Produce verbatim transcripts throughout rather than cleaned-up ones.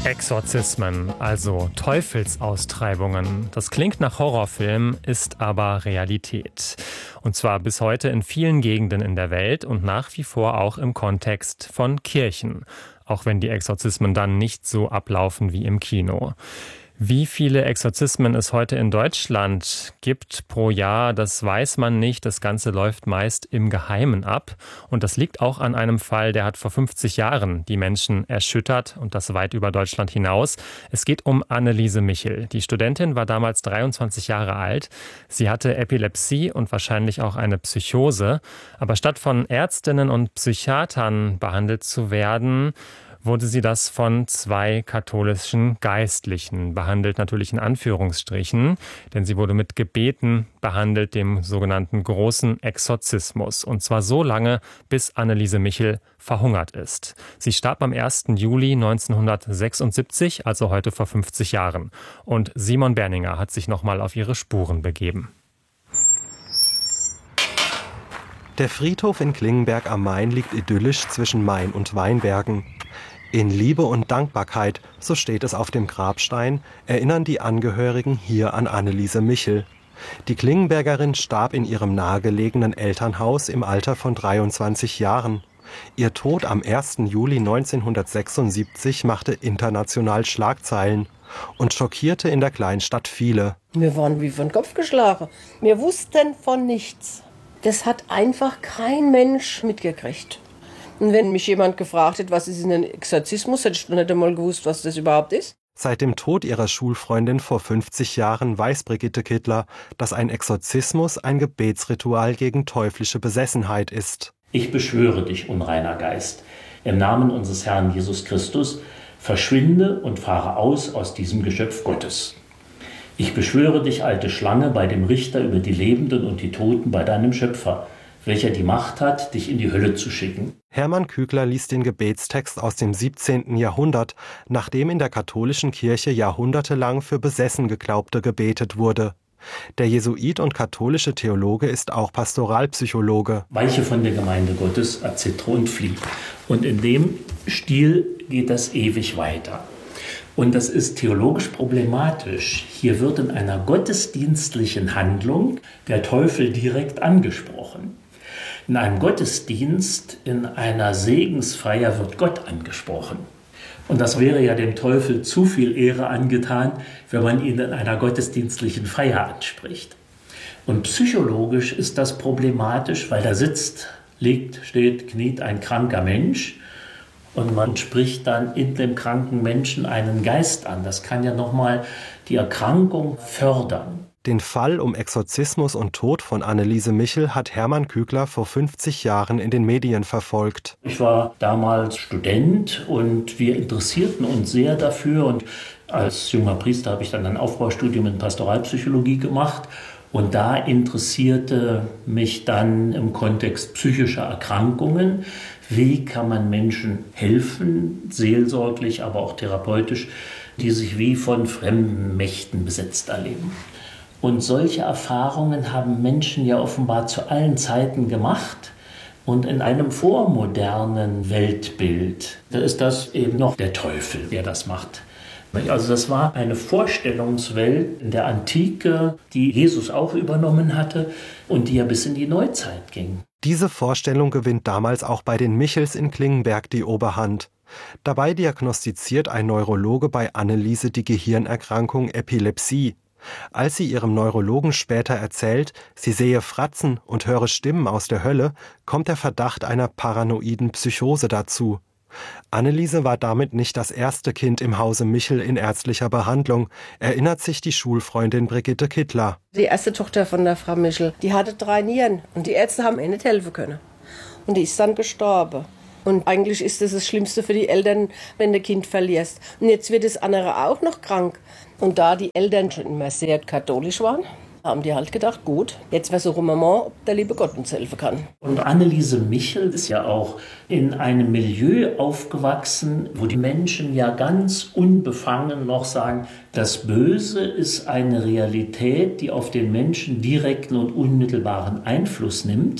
Exorzismen, also Teufelsaustreibungen. Das klingt nach Horrorfilm, ist aber Realität. Und zwar bis heute in vielen Gegenden in der Welt und nach wie vor auch im Kontext von Kirchen. Auch wenn die Exorzismen dann nicht so ablaufen wie im Kino. Wie viele Exorzismen es heute in Deutschland gibt pro Jahr, das weiß man nicht. Das Ganze läuft meist im Geheimen ab. Und das liegt auch an einem Fall, der hat vor fünfzig Jahren die Menschen erschüttert und das weit über Deutschland hinaus. Es geht um Anneliese Michel. Die Studentin war damals dreiundzwanzig Jahre alt. Sie hatte Epilepsie und wahrscheinlich auch eine Psychose. Aber statt von Ärztinnen und Psychiatern behandelt zu werden, wurde sie das von zwei katholischen Geistlichen behandelt, natürlich in Anführungsstrichen, denn sie wurde mit Gebeten behandelt, dem sogenannten großen Exorzismus. Und zwar so lange, bis Anneliese Michel verhungert ist. Sie starb am ersten Juli neunzehnhundertsechsundsiebzig, also heute vor fünfzig Jahren. Und Simon Berninger hat sich nochmal auf ihre Spuren begeben. Der Friedhof in Klingenberg am Main liegt idyllisch zwischen Main und Weinbergen. In Liebe und Dankbarkeit, so steht es auf dem Grabstein, erinnern die Angehörigen hier an Anneliese Michel. Die Klingenbergerin starb in ihrem nahegelegenen Elternhaus im Alter von dreiundzwanzig Jahren. Ihr Tod am ersten Juli neunzehnhundertsechsundsiebzig machte international Schlagzeilen und schockierte in der Kleinstadt viele. Wir waren wie von Kopf geschlagen. Wir wussten von nichts. Das hat einfach kein Mensch mitgekriegt. Und wenn mich jemand gefragt hätte, was ist ein Exorzismus, hätte ich nicht einmal gewusst, was das überhaupt ist. Seit dem Tod ihrer Schulfreundin vor fünfzig Jahren weiß Brigitte Kittler, dass ein Exorzismus ein Gebetsritual gegen teuflische Besessenheit ist. Ich beschwöre dich, unreiner Geist, im Namen unseres Herrn Jesus Christus, verschwinde und fahre aus aus diesem Geschöpf Gottes. Ich beschwöre dich, alte Schlange, bei dem Richter über die Lebenden und die Toten, bei deinem Schöpfer, welcher die Macht hat, dich in die Hölle zu schicken. Hermann Kügler liest den Gebetstext aus dem siebzehnten Jahrhundert, nachdem in der katholischen Kirche jahrhundertelang für besessen Geglaubte gebetet wurde. Der Jesuit und katholische Theologe ist auch Pastoralpsychologe. Weiche von der Gemeinde Gottes, erzittere und flieh. Und in dem Stil geht das ewig weiter. Und das ist theologisch problematisch. Hier wird in einer gottesdienstlichen Handlung der Teufel direkt angesprochen. In einem Gottesdienst, in einer Segensfeier wird Gott angesprochen. Und das wäre ja dem Teufel zu viel Ehre angetan, wenn man ihn in einer gottesdienstlichen Feier anspricht. Und psychologisch ist das problematisch, weil da sitzt, liegt, steht, kniet ein kranker Mensch und man spricht dann in dem kranken Menschen einen Geist an. Das kann ja nochmal die Erkrankung fördern. Den Fall um Exorzismus und Tod von Anneliese Michel hat Hermann Kügler vor fünfzig Jahren in den Medien verfolgt. Ich war damals Student und wir interessierten uns sehr dafür. Und als junger Priester habe ich dann ein Aufbaustudium in Pastoralpsychologie gemacht. Und da interessierte mich dann im Kontext psychischer Erkrankungen, wie kann man Menschen helfen, seelsorglich, aber auch therapeutisch, die sich wie von fremden Mächten besetzt erleben. Und solche Erfahrungen haben Menschen ja offenbar zu allen Zeiten gemacht. Und in einem vormodernen Weltbild, da ist das eben noch der Teufel, der das macht. Also das war eine Vorstellungswelt in der Antike, die Jesus auch übernommen hatte und die ja bis in die Neuzeit ging. Diese Vorstellung gewinnt damals auch bei den Michels in Klingenberg die Oberhand. Dabei diagnostiziert ein Neurologe bei Anneliese die Gehirnerkrankung Epilepsie. Als sie ihrem Neurologen später erzählt, sie sehe Fratzen und höre Stimmen aus der Hölle, kommt der Verdacht einer paranoiden Psychose dazu. Anneliese war damit nicht das erste Kind im Hause Michel in ärztlicher Behandlung, erinnert sich die Schulfreundin Brigitte Kittler. Die erste Tochter von der Frau Michel, die hatte drei Nieren und die Ärzte haben ihr nicht helfen können. Und die ist dann gestorben. Und eigentlich ist das das Schlimmste für die Eltern, wenn du ein Kind verlierst. Und jetzt wird das andere auch noch krank. Und da die Eltern schon immer sehr katholisch waren, haben die halt gedacht, gut, jetzt versuchen wir mal, ob der liebe Gott uns helfen kann. Und Anneliese Michel ist ja auch in einem Milieu aufgewachsen, wo die Menschen ja ganz unbefangen noch sagen, das Böse ist eine Realität, die auf den Menschen direkten und unmittelbaren Einfluss nimmt.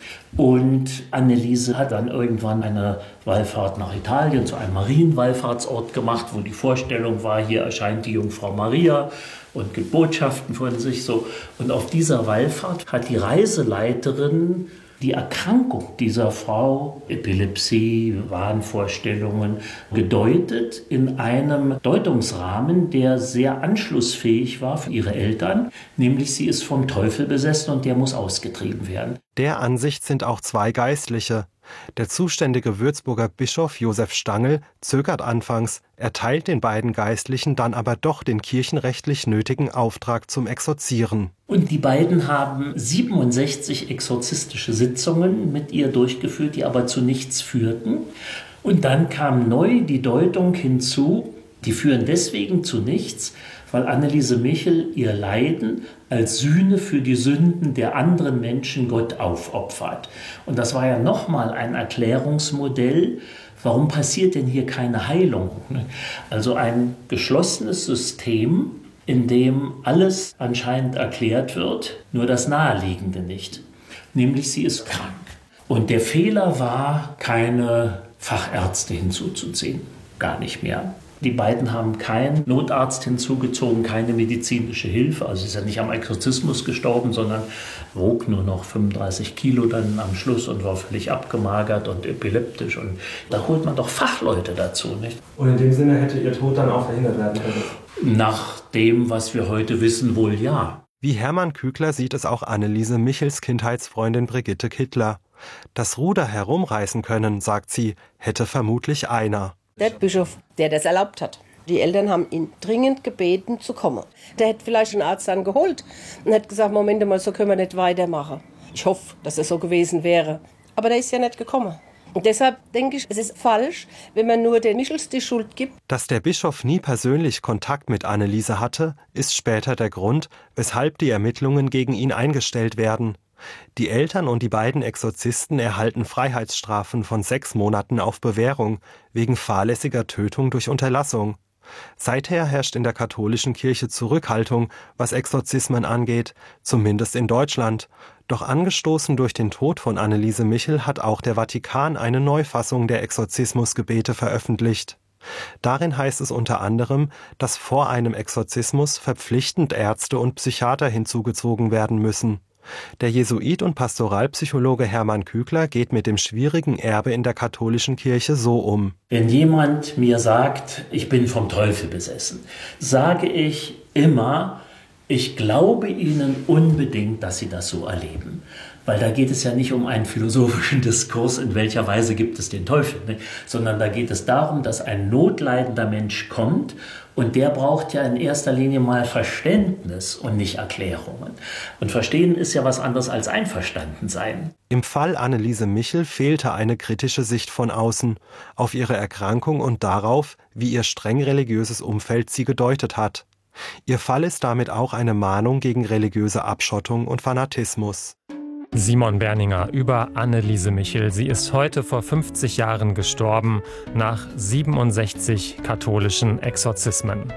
Und Anneliese hat dann irgendwann eine Wallfahrt nach Italien zu einem Marienwallfahrtsort gemacht, wo die Vorstellung war, hier erscheint die Jungfrau Maria und gibt Botschaften von sich. So. Und auf dieser Wallfahrt hat die Reiseleiterin die Erkrankung dieser Frau, Epilepsie, Wahnvorstellungen, gedeutet in einem Deutungsrahmen, der sehr anschlussfähig war für ihre Eltern, nämlich sie ist vom Teufel besessen und der muss ausgetrieben werden. Der Ansicht sind auch zwei Geistliche. Der zuständige Würzburger Bischof Josef Stangl zögert anfangs, erteilt den beiden Geistlichen dann aber doch den kirchenrechtlich nötigen Auftrag zum Exorzieren. Und die beiden haben siebenundsechzig exorzistische Sitzungen mit ihr durchgeführt, die aber zu nichts führten. Und dann kam neu die Deutung hinzu, die führen deswegen zu nichts, weil Anneliese Michel ihr Leiden als Sühne für die Sünden der anderen Menschen Gott aufopfert. Und das war ja nochmal ein Erklärungsmodell, warum passiert denn hier keine Heilung? Also ein geschlossenes System, in dem alles anscheinend erklärt wird, nur das Naheliegende nicht. Nämlich sie ist krank. Und der Fehler war, keine Fachärzte hinzuzuziehen. Gar nicht mehr. Die beiden haben keinen Notarzt hinzugezogen, keine medizinische Hilfe. Also sie ist ja nicht am Exorzismus gestorben, sondern wog nur noch fünfunddreißig Kilo dann am Schluss und war völlig abgemagert und epileptisch. Und da holt man doch Fachleute dazu, nicht? Und in dem Sinne hätte ihr Tod dann auch verhindert werden können? Nach dem, was wir heute wissen, wohl ja. Wie Hermann Kügler sieht es auch Anneliese Michels Kindheitsfreundin Brigitte Kittler. Das Ruder herumreißen können, sagt sie, hätte vermutlich einer. Der Bischof, der das erlaubt hat. Die Eltern haben ihn dringend gebeten zu kommen. Der hätte vielleicht einen Arzt dann geholt und hätte gesagt, Moment mal, so können wir nicht weitermachen. Ich hoffe, dass es so gewesen wäre. Aber der ist ja nicht gekommen. Und deshalb denke ich, es ist falsch, wenn man nur den Michels die Schuld gibt. Dass der Bischof nie persönlich Kontakt mit Anneliese hatte, ist später der Grund, weshalb die Ermittlungen gegen ihn eingestellt werden. Die Eltern und die beiden Exorzisten erhalten Freiheitsstrafen von sechs Monaten auf Bewährung wegen fahrlässiger Tötung durch Unterlassung. Seither herrscht in der katholischen Kirche Zurückhaltung, was Exorzismen angeht, zumindest in Deutschland. Doch angestoßen durch den Tod von Anneliese Michel hat auch der Vatikan eine Neufassung der Exorzismusgebete veröffentlicht. Darin heißt es unter anderem, dass vor einem Exorzismus verpflichtend Ärzte und Psychiater hinzugezogen werden müssen. Der Jesuit und Pastoralpsychologe Hermann Kügler geht mit dem schwierigen Erbe in der katholischen Kirche so um. Wenn jemand mir sagt, ich bin vom Teufel besessen, sage ich immer, ich glaube Ihnen unbedingt, dass Sie das so erleben. Weil da geht es ja nicht um einen philosophischen Diskurs, in welcher Weise gibt es den Teufel, ne? Sondern da geht es darum, dass ein notleidender Mensch kommt und der braucht ja in erster Linie mal Verständnis und nicht Erklärungen. Und Verstehen ist ja was anderes als einverstanden sein. Im Fall Anneliese Michel fehlte eine kritische Sicht von außen auf ihre Erkrankung und darauf, wie ihr streng religiöses Umfeld sie gedeutet hat. Ihr Fall ist damit auch eine Mahnung gegen religiöse Abschottung und Fanatismus. Simon Berninger über Anneliese Michel. Sie ist heute vor fünfzig Jahren gestorben, nach siebenundsechzig katholischen Exorzismen.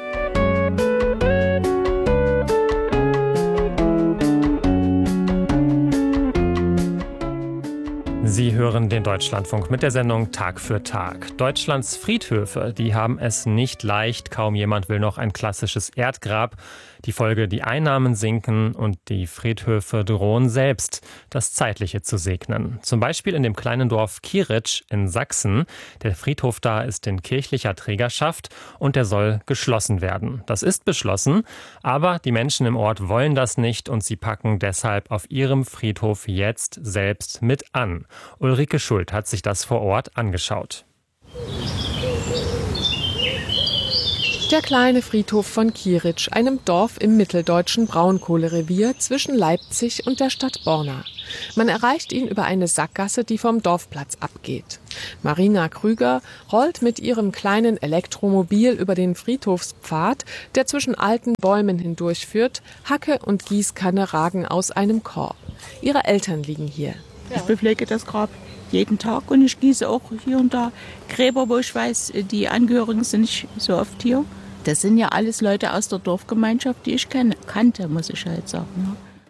Sie hören den Deutschlandfunk mit der Sendung Tag für Tag. Deutschlands Friedhöfe, die haben es nicht leicht. Kaum jemand will noch ein klassisches Erdgrab. Die Folge, die Einnahmen sinken und die Friedhöfe drohen selbst, das Zeitliche zu segnen. Zum Beispiel in dem kleinen Dorf Kieritsch in Sachsen. Der Friedhof da ist in kirchlicher Trägerschaft und der soll geschlossen werden. Das ist beschlossen, aber die Menschen im Ort wollen das nicht und sie packen deshalb auf ihrem Friedhof jetzt selbst mit an. Ulrike Schuld hat sich das vor Ort angeschaut. Der kleine Friedhof von Kieritsch, einem Dorf im mitteldeutschen Braunkohlerevier zwischen Leipzig und der Stadt Borna. Man erreicht ihn über eine Sackgasse, die vom Dorfplatz abgeht. Marina Krüger rollt mit ihrem kleinen Elektromobil über den Friedhofspfad, der zwischen alten Bäumen hindurchführt. Hacke und Gießkanne ragen aus einem Korb. Ihre Eltern liegen hier. Ich bepflege das Grab jeden Tag und ich gieße auch hier und da Gräber, wo ich weiß, die Angehörigen sind nicht so oft hier. Das sind ja alles Leute aus der Dorfgemeinschaft, die ich kenne, kannte, muss ich halt sagen.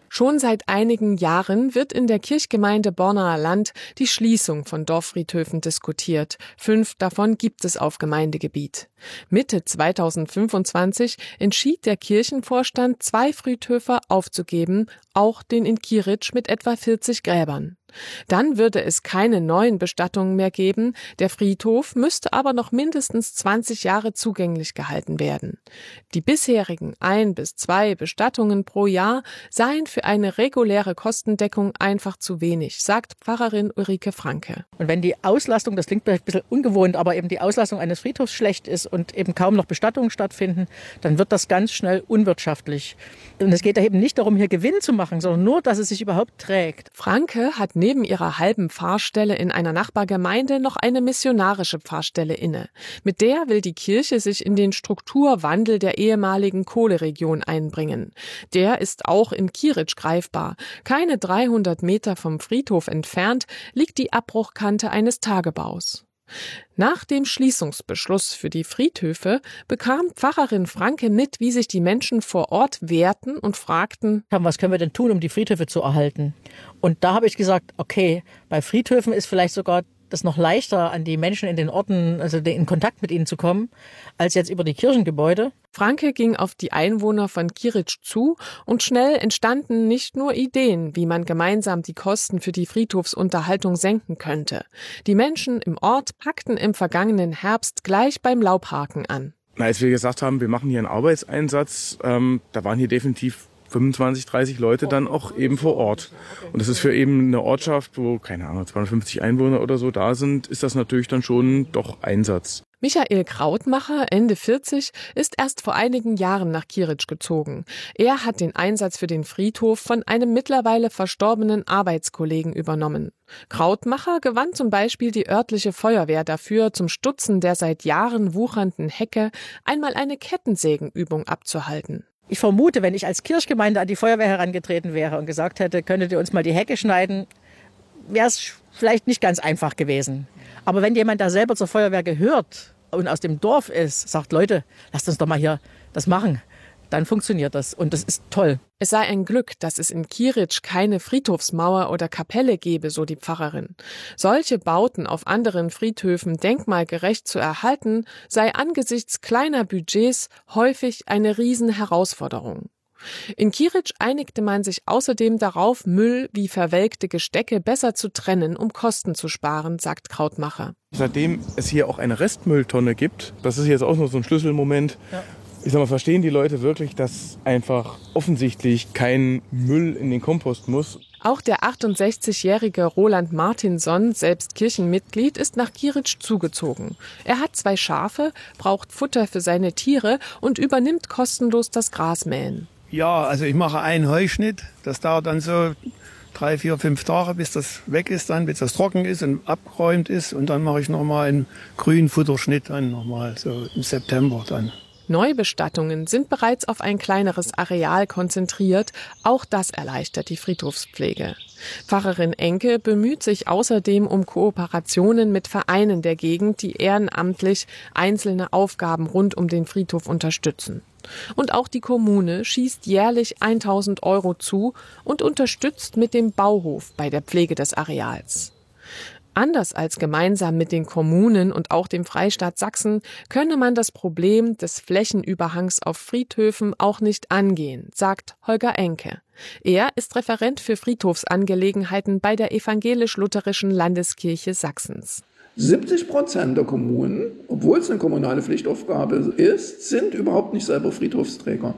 Schon seit einigen Jahren wird in der Kirchgemeinde Bornaer Land die Schließung von Dorffriedhöfen diskutiert. Fünf davon gibt es auf Gemeindegebiet. Mitte zweitausendfünfundzwanzig entschied der Kirchenvorstand, zwei Friedhöfe aufzugeben, auch den in Kieritsch mit etwa vierzig Gräbern. Dann würde es keine neuen Bestattungen mehr geben, der Friedhof müsste aber noch mindestens zwanzig Jahre zugänglich gehalten werden. Die bisherigen ein bis zwei Bestattungen pro Jahr seien für eine reguläre Kostendeckung einfach zu wenig, sagt Pfarrerin Ulrike Franke. Und wenn die Auslastung, das klingt vielleicht ein bisschen ungewohnt, aber eben die Auslastung eines Friedhofs schlecht ist und eben kaum noch Bestattungen stattfinden, dann wird das ganz schnell unwirtschaftlich. Und es geht da eben nicht darum, hier Gewinn zu machen, sondern nur, dass es sich überhaupt trägt. Franke hat neben ihrer halben Pfarrstelle in einer Nachbargemeinde noch eine missionarische Pfarrstelle inne. Mit der will die Kirche sich in den Strukturwandel der ehemaligen Kohleregion einbringen. Der ist auch in Kieritsch greifbar. Keine dreihundert Meter vom Friedhof entfernt liegt die Abbruchkante eines Tagebaus. Nach dem Schließungsbeschluss für die Friedhöfe bekam Pfarrerin Franke mit, wie sich die Menschen vor Ort wehrten und fragten, was können wir denn tun, um die Friedhöfe zu erhalten? Und da habe ich gesagt, okay, bei Friedhöfen ist vielleicht sogar das noch leichter, an die Menschen in den Orten, also in Kontakt mit ihnen zu kommen, als jetzt über die Kirchengebäude. Franke ging auf die Einwohner von Kieritsch zu und schnell entstanden nicht nur Ideen, wie man gemeinsam die Kosten für die Friedhofsunterhaltung senken könnte. Die Menschen im Ort packten im vergangenen Herbst gleich beim Laubhaken an. Na, als wir gesagt haben, wir machen hier einen Arbeitseinsatz, ähm, da waren hier definitiv fünfundzwanzig, dreißig Leute dann auch eben vor Ort. Und das ist für eben eine Ortschaft, wo, keine Ahnung, zweihundertfünfzig Einwohner oder so da sind, ist das natürlich dann schon doch Einsatz. Michael Krautmacher, Ende vierzig, ist erst vor einigen Jahren nach Kieritsch gezogen. Er hat den Einsatz für den Friedhof von einem mittlerweile verstorbenen Arbeitskollegen übernommen. Krautmacher gewann zum Beispiel die örtliche Feuerwehr dafür, zum Stutzen der seit Jahren wuchernden Hecke einmal eine Kettensägenübung abzuhalten. Ich vermute, wenn ich als Kirchgemeinde an die Feuerwehr herangetreten wäre und gesagt hätte, könntet ihr uns mal die Hecke schneiden, wäre es vielleicht nicht ganz einfach gewesen. Aber wenn jemand da selber zur Feuerwehr gehört und aus dem Dorf ist, sagt, Leute, lasst uns doch mal hier das machen, dann funktioniert das und das ist toll. Es sei ein Glück, dass es in Kieritsch keine Friedhofsmauer oder Kapelle gebe, so die Pfarrerin. Solche Bauten auf anderen Friedhöfen denkmalgerecht zu erhalten, sei angesichts kleiner Budgets häufig eine Riesenherausforderung. In Kieritsch einigte man sich außerdem darauf, Müll wie verwelkte Gestecke besser zu trennen, um Kosten zu sparen, sagt Krautmacher. Seitdem es hier auch eine Restmülltonne gibt, das ist jetzt auch noch so ein Schlüsselmoment, ja. Ich sag mal, verstehen die Leute wirklich, dass einfach offensichtlich kein Müll in den Kompost muss? Auch der achtundsechzigjährige Roland Martinson, selbst Kirchenmitglied, ist nach Kieritsch zugezogen. Er hat zwei Schafe, braucht Futter für seine Tiere und übernimmt kostenlos das Grasmähen. Ja, also ich mache einen Heuschnitt. Das dauert dann so drei, vier, fünf Tage, bis das weg ist, dann, bis das trocken ist und abgeräumt ist. Und dann mache ich nochmal einen grünen Futterschnitt, dann nochmal so im September dann. Neubestattungen sind bereits auf ein kleineres Areal konzentriert. Auch das erleichtert die Friedhofspflege. Pfarrerin Enke bemüht sich außerdem um Kooperationen mit Vereinen der Gegend, die ehrenamtlich einzelne Aufgaben rund um den Friedhof unterstützen. Und auch die Kommune schießt jährlich tausend Euro zu und unterstützt mit dem Bauhof bei der Pflege des Areals. Anders als gemeinsam mit den Kommunen und auch dem Freistaat Sachsen könne man das Problem des Flächenüberhangs auf Friedhöfen auch nicht angehen, sagt Holger Enke. Er ist Referent für Friedhofsangelegenheiten bei der Evangelisch-Lutherischen Landeskirche Sachsens. siebzig Prozent der Kommunen, obwohl es eine kommunale Pflichtaufgabe ist, sind überhaupt nicht selber Friedhofsträger.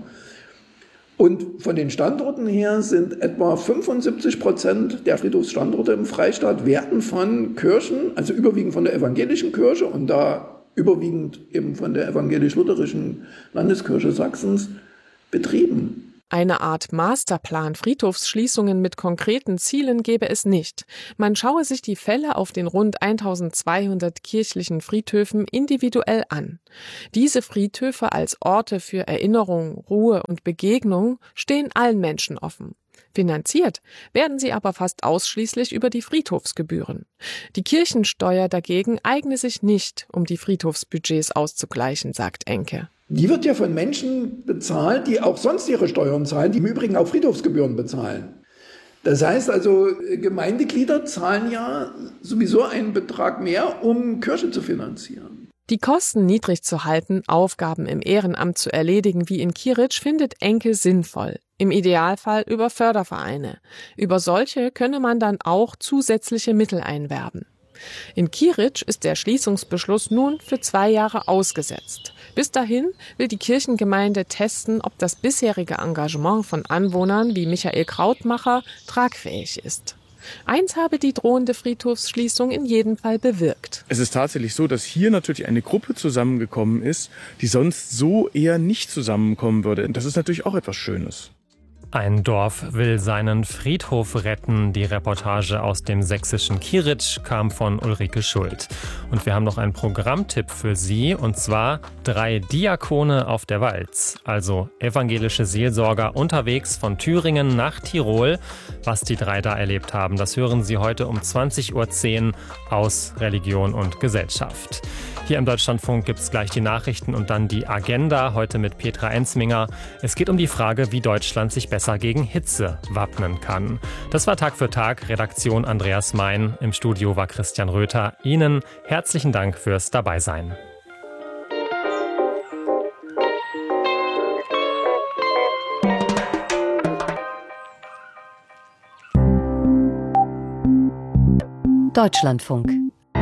Und von den Standorten her sind etwa fünfundsiebzig Prozent der Friedhofsstandorte im Freistaat werden von Kirchen, also überwiegend von der evangelischen Kirche und da überwiegend eben von der evangelisch-lutherischen Landeskirche Sachsens betrieben. Eine Art Masterplan Friedhofsschließungen mit konkreten Zielen gäbe es nicht. Man schaue sich die Fälle auf den rund eintausendzweihundert kirchlichen Friedhöfen individuell an. Diese Friedhöfe als Orte für Erinnerung, Ruhe und Begegnung stehen allen Menschen offen. Finanziert werden sie aber fast ausschließlich über die Friedhofsgebühren. Die Kirchensteuer dagegen eigne sich nicht, um die Friedhofsbudgets auszugleichen, sagt Enke. Die wird ja von Menschen bezahlt, die auch sonst ihre Steuern zahlen, die im Übrigen auch Friedhofsgebühren bezahlen. Das heißt also, Gemeindeglieder zahlen ja sowieso einen Betrag mehr, um Kirche zu finanzieren. Die Kosten niedrig zu halten, Aufgaben im Ehrenamt zu erledigen wie in Kieritsch, findet Enke sinnvoll. Im Idealfall über Fördervereine. Über solche könne man dann auch zusätzliche Mittel einwerben. In Kieritsch ist der Schließungsbeschluss nun für zwei Jahre ausgesetzt. Bis dahin will die Kirchengemeinde testen, ob das bisherige Engagement von Anwohnern wie Michael Krautmacher tragfähig ist. Eins habe die drohende Friedhofsschließung in jedem Fall bewirkt. Es ist tatsächlich so, dass hier natürlich eine Gruppe zusammengekommen ist, die sonst so eher nicht zusammenkommen würde. Und das ist natürlich auch etwas Schönes. Ein Dorf will seinen Friedhof retten. Die Reportage aus dem sächsischen Kieritsch kam von Ulrike Schuld. Und wir haben noch einen Programmtipp für Sie, und zwar drei Diakone auf der Walz, also evangelische Seelsorger unterwegs von Thüringen nach Tirol. Was die drei da erlebt haben, das hören Sie heute um zwanzig Uhr zehn aus Religion und Gesellschaft. Hier im Deutschlandfunk gibt es gleich die Nachrichten und dann die Agenda, heute mit Petra Ensminger. Es geht um die Frage, wie Deutschland sich besser gegen Hitze wappnen kann. Das war Tag für Tag, Redaktion Andreas Mein. Im Studio war Christian Röther. Ihnen herzlichen Dank fürs Dabeisein. Deutschlandfunk.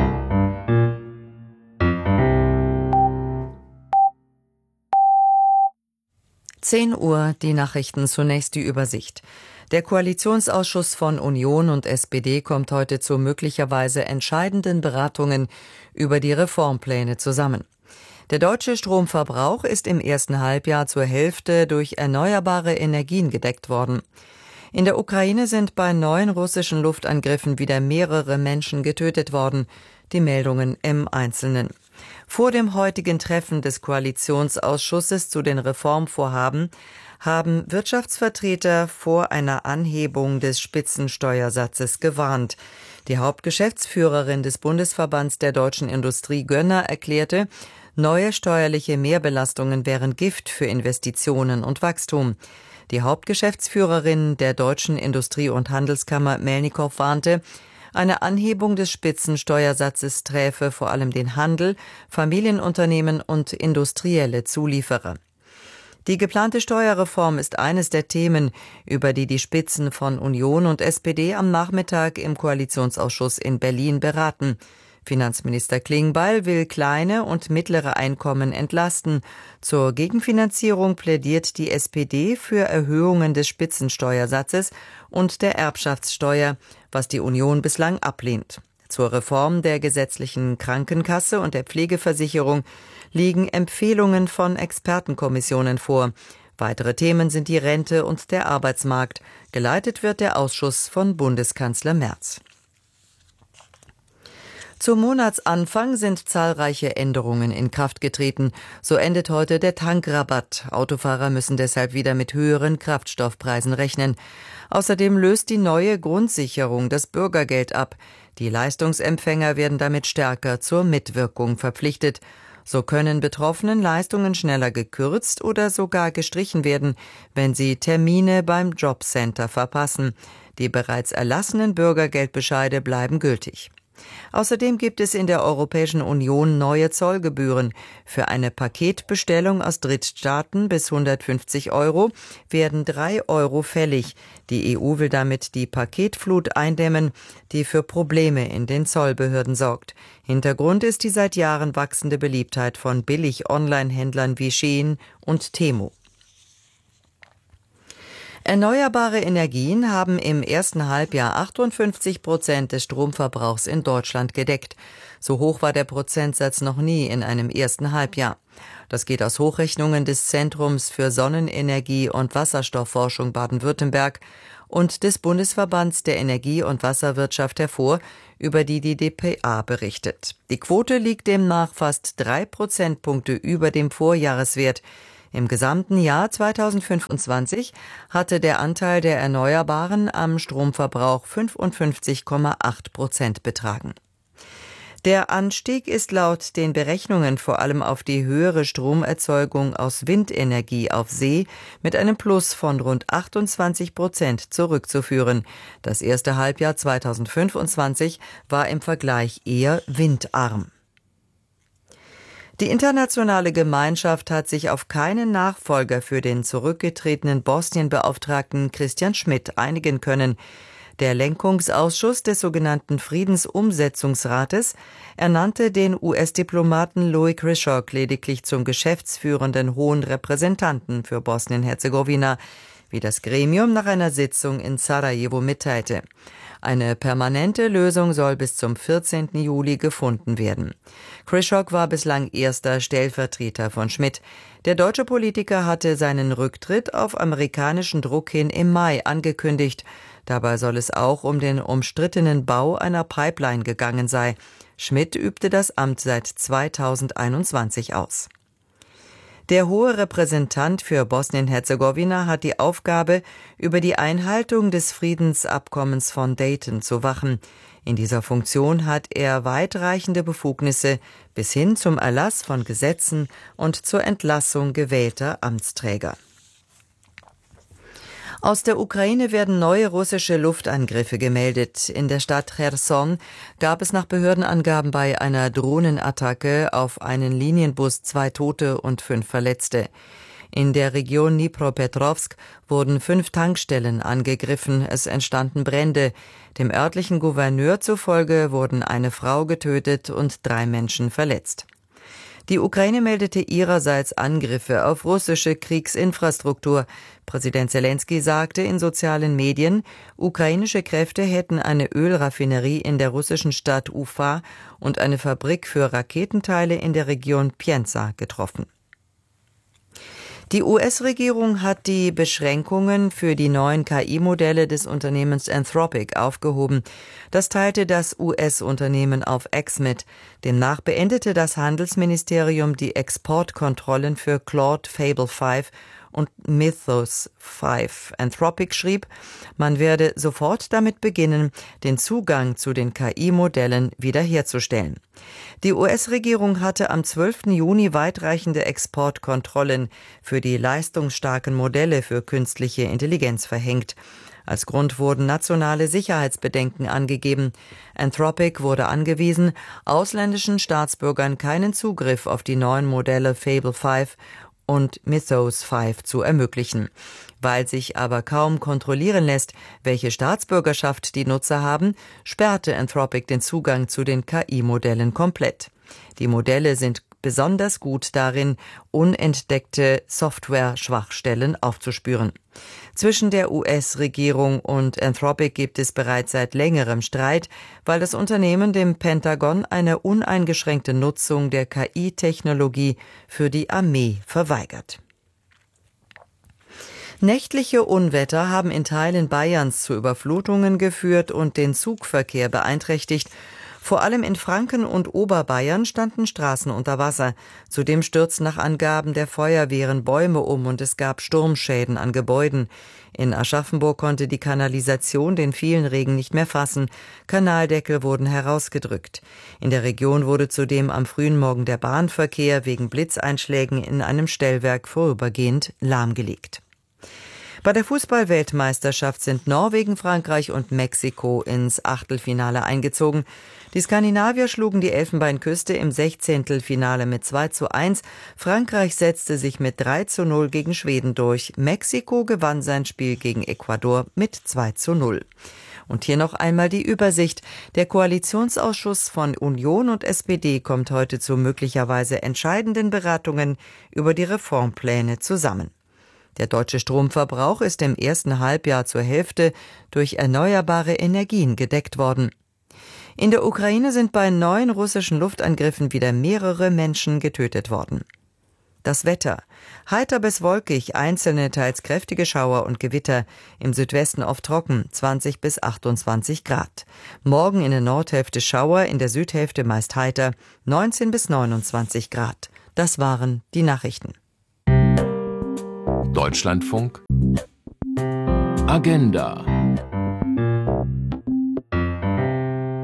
zehn Uhr, die Nachrichten, zunächst die Übersicht. Der Koalitionsausschuss von Union und S P D kommt heute zu möglicherweise entscheidenden Beratungen über die Reformpläne zusammen. Der deutsche Stromverbrauch ist im ersten Halbjahr zur Hälfte durch erneuerbare Energien gedeckt worden. In der Ukraine sind bei neuen russischen Luftangriffen wieder mehrere Menschen getötet worden. Die Meldungen im Einzelnen. Vor dem heutigen Treffen des Koalitionsausschusses zu den Reformvorhaben haben Wirtschaftsvertreter vor einer Anhebung des Spitzensteuersatzes gewarnt. Die Hauptgeschäftsführerin des Bundesverbands der deutschen Industrie, Gönner, erklärte, neue steuerliche Mehrbelastungen wären Gift für Investitionen und Wachstum. Die Hauptgeschäftsführerin der Deutschen Industrie- und Handelskammer, Melnikow, warnte, eine Anhebung des Spitzensteuersatzes träfe vor allem den Handel, Familienunternehmen und industrielle Zulieferer. Die geplante Steuerreform ist eines der Themen, über die die Spitzen von Union und S P D am Nachmittag im Koalitionsausschuss in Berlin beraten. Finanzminister Klingbeil will kleine und mittlere Einkommen entlasten. Zur Gegenfinanzierung plädiert die S P D für Erhöhungen des Spitzensteuersatzes und der Erbschaftssteuer, was die Union bislang ablehnt. Zur Reform der gesetzlichen Krankenkasse und der Pflegeversicherung liegen Empfehlungen von Expertenkommissionen vor. Weitere Themen sind die Rente und der Arbeitsmarkt. Geleitet wird der Ausschuss von Bundeskanzler Merz. Zum Monatsanfang sind zahlreiche Änderungen in Kraft getreten. So endet heute der Tankrabatt. Autofahrer müssen deshalb wieder mit höheren Kraftstoffpreisen rechnen. Außerdem löst die neue Grundsicherung das Bürgergeld ab. Die Leistungsempfänger werden damit stärker zur Mitwirkung verpflichtet. So können Betroffenen Leistungen schneller gekürzt oder sogar gestrichen werden, wenn sie Termine beim Jobcenter verpassen. Die bereits erlassenen Bürgergeldbescheide bleiben gültig. Außerdem gibt es in der Europäischen Union neue Zollgebühren. Für eine Paketbestellung aus Drittstaaten bis hundertfünfzig Euro werden drei Euro fällig. Die E U will damit die Paketflut eindämmen, die für Probleme in den Zollbehörden sorgt. Hintergrund ist die seit Jahren wachsende Beliebtheit von Billig-Online-Händlern wie Shein und Temu. Erneuerbare Energien haben im ersten Halbjahr achtundfünfzig Prozent des Stromverbrauchs in Deutschland gedeckt. So hoch war der Prozentsatz noch nie in einem ersten Halbjahr. Das geht aus Hochrechnungen des Zentrums für Sonnenenergie und Wasserstoffforschung Baden-Württemberg und des Bundesverbands der Energie- und Wasserwirtschaft hervor, über die die d p a berichtet. Die Quote liegt demnach fast drei Prozentpunkte über dem Vorjahreswert. Im gesamten Jahr zweitausendfünfundzwanzig hatte der Anteil der Erneuerbaren am Stromverbrauch fünfundfünfzig Komma acht Prozent betragen. Der Anstieg ist laut den Berechnungen vor allem auf die höhere Stromerzeugung aus Windenergie auf See mit einem Plus von rund achtundzwanzig Prozent zurückzuführen. Das erste Halbjahr zweitausendfünfundzwanzig war im Vergleich eher windarm. Die internationale Gemeinschaft hat sich auf keinen Nachfolger für den zurückgetretenen Bosnien-Beauftragten Christian Schmidt einigen können. Der Lenkungsausschuss des sogenannten Friedensumsetzungsrates ernannte den U S-Diplomaten Louis Krychock lediglich zum geschäftsführenden Hohen Repräsentanten für Bosnien-Herzegowina, wie das Gremium nach einer Sitzung in Sarajevo mitteilte. Eine permanente Lösung soll bis zum vierzehnten Juli gefunden werden. Krychock war bislang erster Stellvertreter von Schmidt. Der deutsche Politiker hatte seinen Rücktritt auf amerikanischen Druck hin im Mai angekündigt. Dabei soll es auch um den umstrittenen Bau einer Pipeline gegangen sein. Schmidt übte das Amt seit zweitausendeinundzwanzig aus. Der hohe Repräsentant für Bosnien-Herzegowina hat die Aufgabe, über die Einhaltung des Friedensabkommens von Dayton zu wachen. In dieser Funktion hat er weitreichende Befugnisse bis hin zum Erlass von Gesetzen und zur Entlassung gewählter Amtsträger. Aus der Ukraine werden neue russische Luftangriffe gemeldet. In der Stadt Cherson gab es nach Behördenangaben bei einer Drohnenattacke auf einen Linienbus zwei Tote und fünf Verletzte. In der Region Dnipropetrovsk wurden fünf Tankstellen angegriffen. Es entstanden Brände. Dem örtlichen Gouverneur zufolge wurden eine Frau getötet und drei Menschen verletzt. Die Ukraine meldete ihrerseits Angriffe auf russische Kriegsinfrastruktur. Präsident Selenskyj sagte in sozialen Medien, ukrainische Kräfte hätten eine Ölraffinerie in der russischen Stadt Ufa und eine Fabrik für Raketenteile in der Region Pienza getroffen. Die U S-Regierung hat die Beschränkungen für die neuen K I-Modelle des Unternehmens Anthropic aufgehoben. Das teilte das U S-Unternehmen auf X mit. Demnach beendete das Handelsministerium die Exportkontrollen für Claude Fable fünf und Mythos fünf. Anthropic schrieb, man werde sofort damit beginnen, den Zugang zu den K I-Modellen wiederherzustellen. Die U S-Regierung hatte am zwölften Juni weitreichende Exportkontrollen für die leistungsstarken Modelle für künstliche Intelligenz verhängt. Als Grund wurden nationale Sicherheitsbedenken angegeben. Anthropic wurde angewiesen, ausländischen Staatsbürgern keinen Zugriff auf die neuen Modelle Fable fünf und Mythos fünf zu ermöglichen. Weil sich aber kaum kontrollieren lässt, welche Staatsbürgerschaft die Nutzer haben, sperrte Anthropic den Zugang zu den K I-Modellen komplett. Die Modelle sind besonders gut darin, unentdeckte Software-Schwachstellen aufzuspüren. Zwischen der U S-Regierung und Anthropic gibt es bereits seit längerem Streit, weil das Unternehmen dem Pentagon eine uneingeschränkte Nutzung der K I-Technologie für die Armee verweigert. Nächtliche Unwetter haben in Teilen Bayerns zu Überflutungen geführt und den Zugverkehr beeinträchtigt. Vor allem in Franken und Oberbayern standen Straßen unter Wasser. Zudem stürzten nach Angaben der Feuerwehren Bäume um und es gab Sturmschäden an Gebäuden. In Aschaffenburg konnte die Kanalisation den vielen Regen nicht mehr fassen. Kanaldeckel wurden herausgedrückt. In der Region wurde zudem am frühen Morgen der Bahnverkehr wegen Blitzeinschlägen in einem Stellwerk vorübergehend lahmgelegt. Bei der Fußball-Weltmeisterschaft sind Norwegen, Frankreich und Mexiko ins Achtelfinale eingezogen. Die Skandinavier schlugen die Elfenbeinküste im Sechzehntelfinale mit zwei zu eins. Frankreich setzte sich mit drei zu null gegen Schweden durch. Mexiko gewann sein Spiel gegen Ecuador mit zwei zu null. Und hier noch einmal die Übersicht. Der Koalitionsausschuss von Union und S P D kommt heute zu möglicherweise entscheidenden Beratungen über die Reformpläne zusammen. Der deutsche Stromverbrauch ist im ersten Halbjahr zur Hälfte durch erneuerbare Energien gedeckt worden. In der Ukraine sind bei neuen russischen Luftangriffen wieder mehrere Menschen getötet worden. Das Wetter. Heiter bis wolkig, einzelne teils kräftige Schauer und Gewitter. Im Südwesten oft trocken, zwanzig bis achtundzwanzig Grad. Morgen in der Nordhälfte Schauer, in der Südhälfte meist heiter, neunzehn bis neunundzwanzig Grad. Das waren die Nachrichten. Deutschlandfunk Agenda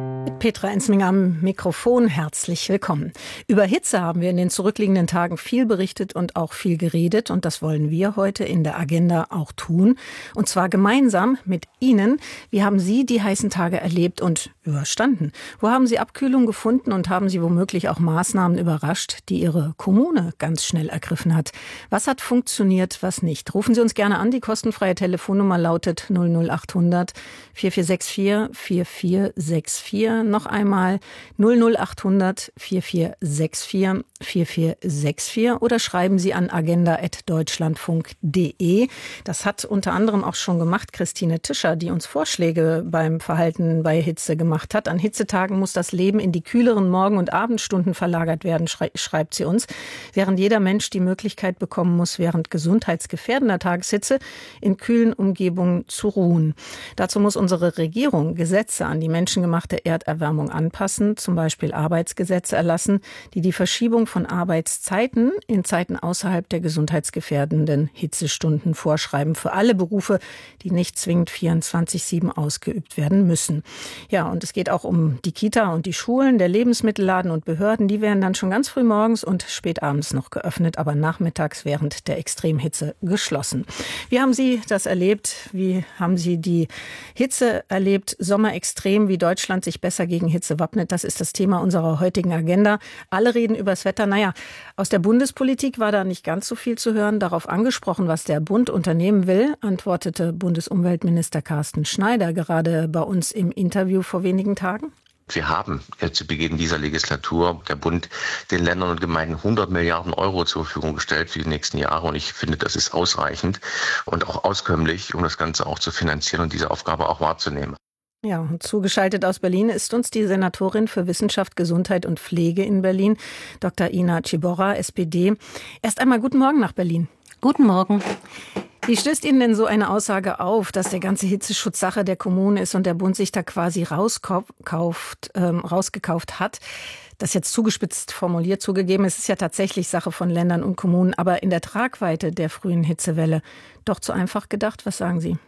Petra Ensminger am Mikrofon. Herzlich willkommen. Über Hitze haben wir in den zurückliegenden Tagen viel berichtet und auch viel geredet. Und das wollen wir heute in der Agenda auch tun. Und zwar gemeinsam mit Ihnen. Wie haben Sie die heißen Tage erlebt und überstanden? Wo haben Sie Abkühlung gefunden und haben Sie womöglich auch Maßnahmen überrascht, die Ihre Kommune ganz schnell ergriffen hat? Was hat funktioniert, was nicht? Rufen Sie uns gerne an. Die kostenfreie Telefonnummer lautet null null acht hundert vier vier sechs vier vier vier sechs vier. Noch einmal null null acht hundert vier vier sechs vier vier vier sechs vier oder schreiben Sie an agenda at deutschlandfunk punkt de. Das hat unter anderem auch schon gemacht Christine Tischer, die uns Vorschläge beim Verhalten bei Hitze gemacht hat. An Hitzetagen muss das Leben in die kühleren Morgen- und Abendstunden verlagert werden, schreibt sie uns, während jeder Mensch die Möglichkeit bekommen muss, während gesundheitsgefährdender Tageshitze in kühlen Umgebungen zu ruhen. Dazu muss unsere Regierung Gesetze an die menschengemachte Erderwärmung anpassen, zum Beispiel Arbeitsgesetze erlassen, die die Verschiebung von Arbeitszeiten in Zeiten außerhalb der gesundheitsgefährdenden Hitzestunden vorschreiben für alle Berufe, die nicht zwingend vierundzwanzig sieben ausgeübt werden müssen. Ja, und es geht auch um die Kita und die Schulen, der Lebensmittelladen und Behörden. Die werden dann schon ganz früh morgens und spät abends noch geöffnet, aber nachmittags während der Extremhitze geschlossen. Wie haben Sie das erlebt? Wie haben Sie die Hitze erlebt? Sommerextrem, wie Deutschland sich besser gegen Hitze wappnet, das ist das Thema unserer heutigen Agenda. Alle reden übers Wetter. Naja, aus der Bundespolitik war da nicht ganz so viel zu hören. Darauf angesprochen, was der Bund unternehmen will, antwortete Bundesumweltminister Carsten Schneider gerade bei uns im Interview vor wenigen Tagen. Wir haben zu Beginn dieser Legislatur der Bund den Ländern und Gemeinden hundert Milliarden Euro zur Verfügung gestellt für die nächsten Jahre. Und ich finde, das ist ausreichend und auch auskömmlich, um das Ganze auch zu finanzieren und diese Aufgabe auch wahrzunehmen. Ja, und zugeschaltet aus Berlin ist uns die Senatorin für Wissenschaft, Gesundheit und Pflege in Berlin, Doktor Ina Ciborra, S P D. Erst einmal guten Morgen nach Berlin. Guten Morgen. Wie stößt Ihnen denn so eine Aussage auf, dass der ganze Hitzeschutz Sache der Kommunen ist und der Bund sich da quasi rauskauft, ähm, rausgekauft hat? Das jetzt zugespitzt formuliert zugegeben, es ist ja tatsächlich Sache von Ländern und Kommunen, aber in der Tragweite der frühen Hitzewelle doch zu einfach gedacht. Was sagen Sie?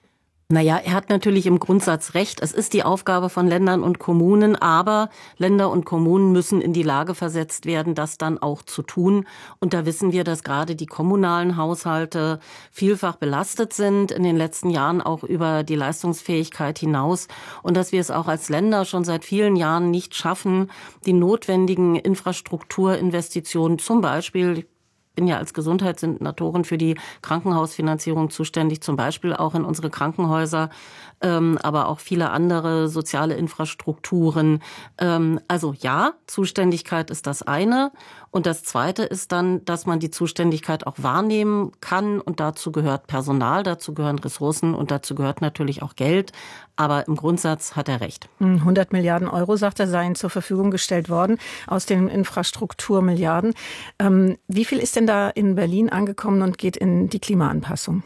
Naja, er hat natürlich im Grundsatz recht. Es ist die Aufgabe von Ländern und Kommunen, aber Länder und Kommunen müssen in die Lage versetzt werden, das dann auch zu tun. Und da wissen wir, dass gerade die kommunalen Haushalte vielfach belastet sind, in den letzten Jahren auch über die Leistungsfähigkeit hinaus. Und dass wir es auch als Länder schon seit vielen Jahren nicht schaffen, die notwendigen Infrastrukturinvestitionen, zum Beispiel, ich bin ja als Gesundheitssenatorin für die Krankenhausfinanzierung zuständig, zum Beispiel auch in unsere Krankenhäuser, ähm, aber auch viele andere soziale Infrastrukturen. Ähm, also ja, Zuständigkeit ist das eine. Und das Zweite ist dann, dass man die Zuständigkeit auch wahrnehmen kann. Und dazu gehört Personal, dazu gehören Ressourcen und dazu gehört natürlich auch Geld. Aber im Grundsatz hat er recht. hundert Milliarden Euro, sagt er, seien zur Verfügung gestellt worden aus den Infrastrukturmilliarden. Ähm, wie viel ist denn da in Berlin angekommen und geht in die Klimaanpassung?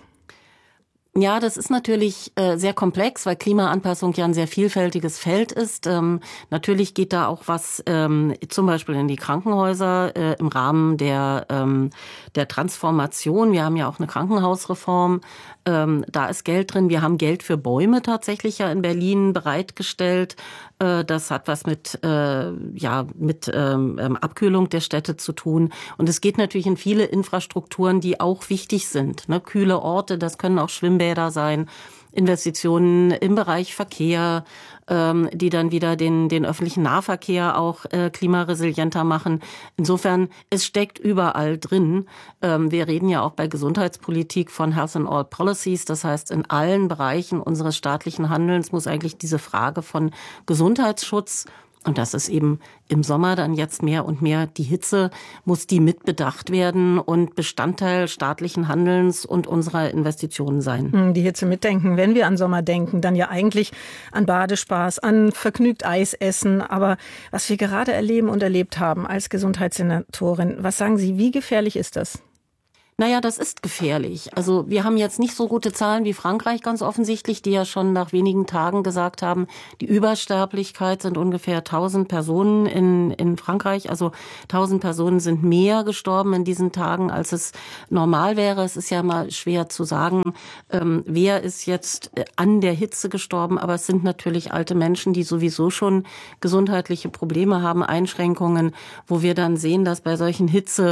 Ja, das ist natürlich äh, sehr komplex, weil Klimaanpassung ja ein sehr vielfältiges Feld ist. Ähm, natürlich geht da auch was ähm, zum Beispiel in die Krankenhäuser äh, im Rahmen der ähm, der Transformation. Wir haben ja auch eine Krankenhausreform. Ähm, da ist Geld drin. Wir haben Geld für Bäume tatsächlich ja in Berlin bereitgestellt. Äh, das hat was mit äh, ja mit ähm, Abkühlung der Städte zu tun. Und es geht natürlich in viele Infrastrukturen, die auch wichtig sind. Ne? Kühle Orte, das können auch Schwimmbäder sein, Investitionen im Bereich Verkehr, ähm, die dann wieder den, den öffentlichen Nahverkehr auch äh, klimaresilienter machen. Insofern, es steckt überall drin. Ähm, wir reden ja auch bei Gesundheitspolitik von Health in All Policies. Das heißt, in allen Bereichen unseres staatlichen Handelns muss eigentlich diese Frage von Gesundheitsschutz, und das ist eben im Sommer dann jetzt mehr und mehr die Hitze, muss die mitbedacht werden und Bestandteil staatlichen Handelns und unserer Investitionen sein. Die Hitze mitdenken, wenn wir an Sommer denken, dann ja eigentlich an Badespaß, an vergnügt Eis essen. Aber was wir gerade erleben und erlebt haben als Gesundheitssenatorin, was sagen Sie, wie gefährlich ist das? Naja, das ist gefährlich. Also wir haben jetzt nicht so gute Zahlen wie Frankreich ganz offensichtlich, die ja schon nach wenigen Tagen gesagt haben, die Übersterblichkeit sind ungefähr tausend Personen in, in Frankreich. Also tausend Personen sind mehr gestorben in diesen Tagen, als es normal wäre. Es ist ja mal schwer zu sagen, ähm, wer ist jetzt an der Hitze gestorben. Aber es sind natürlich alte Menschen, die sowieso schon gesundheitliche Probleme haben, Einschränkungen, wo wir dann sehen, dass bei solchen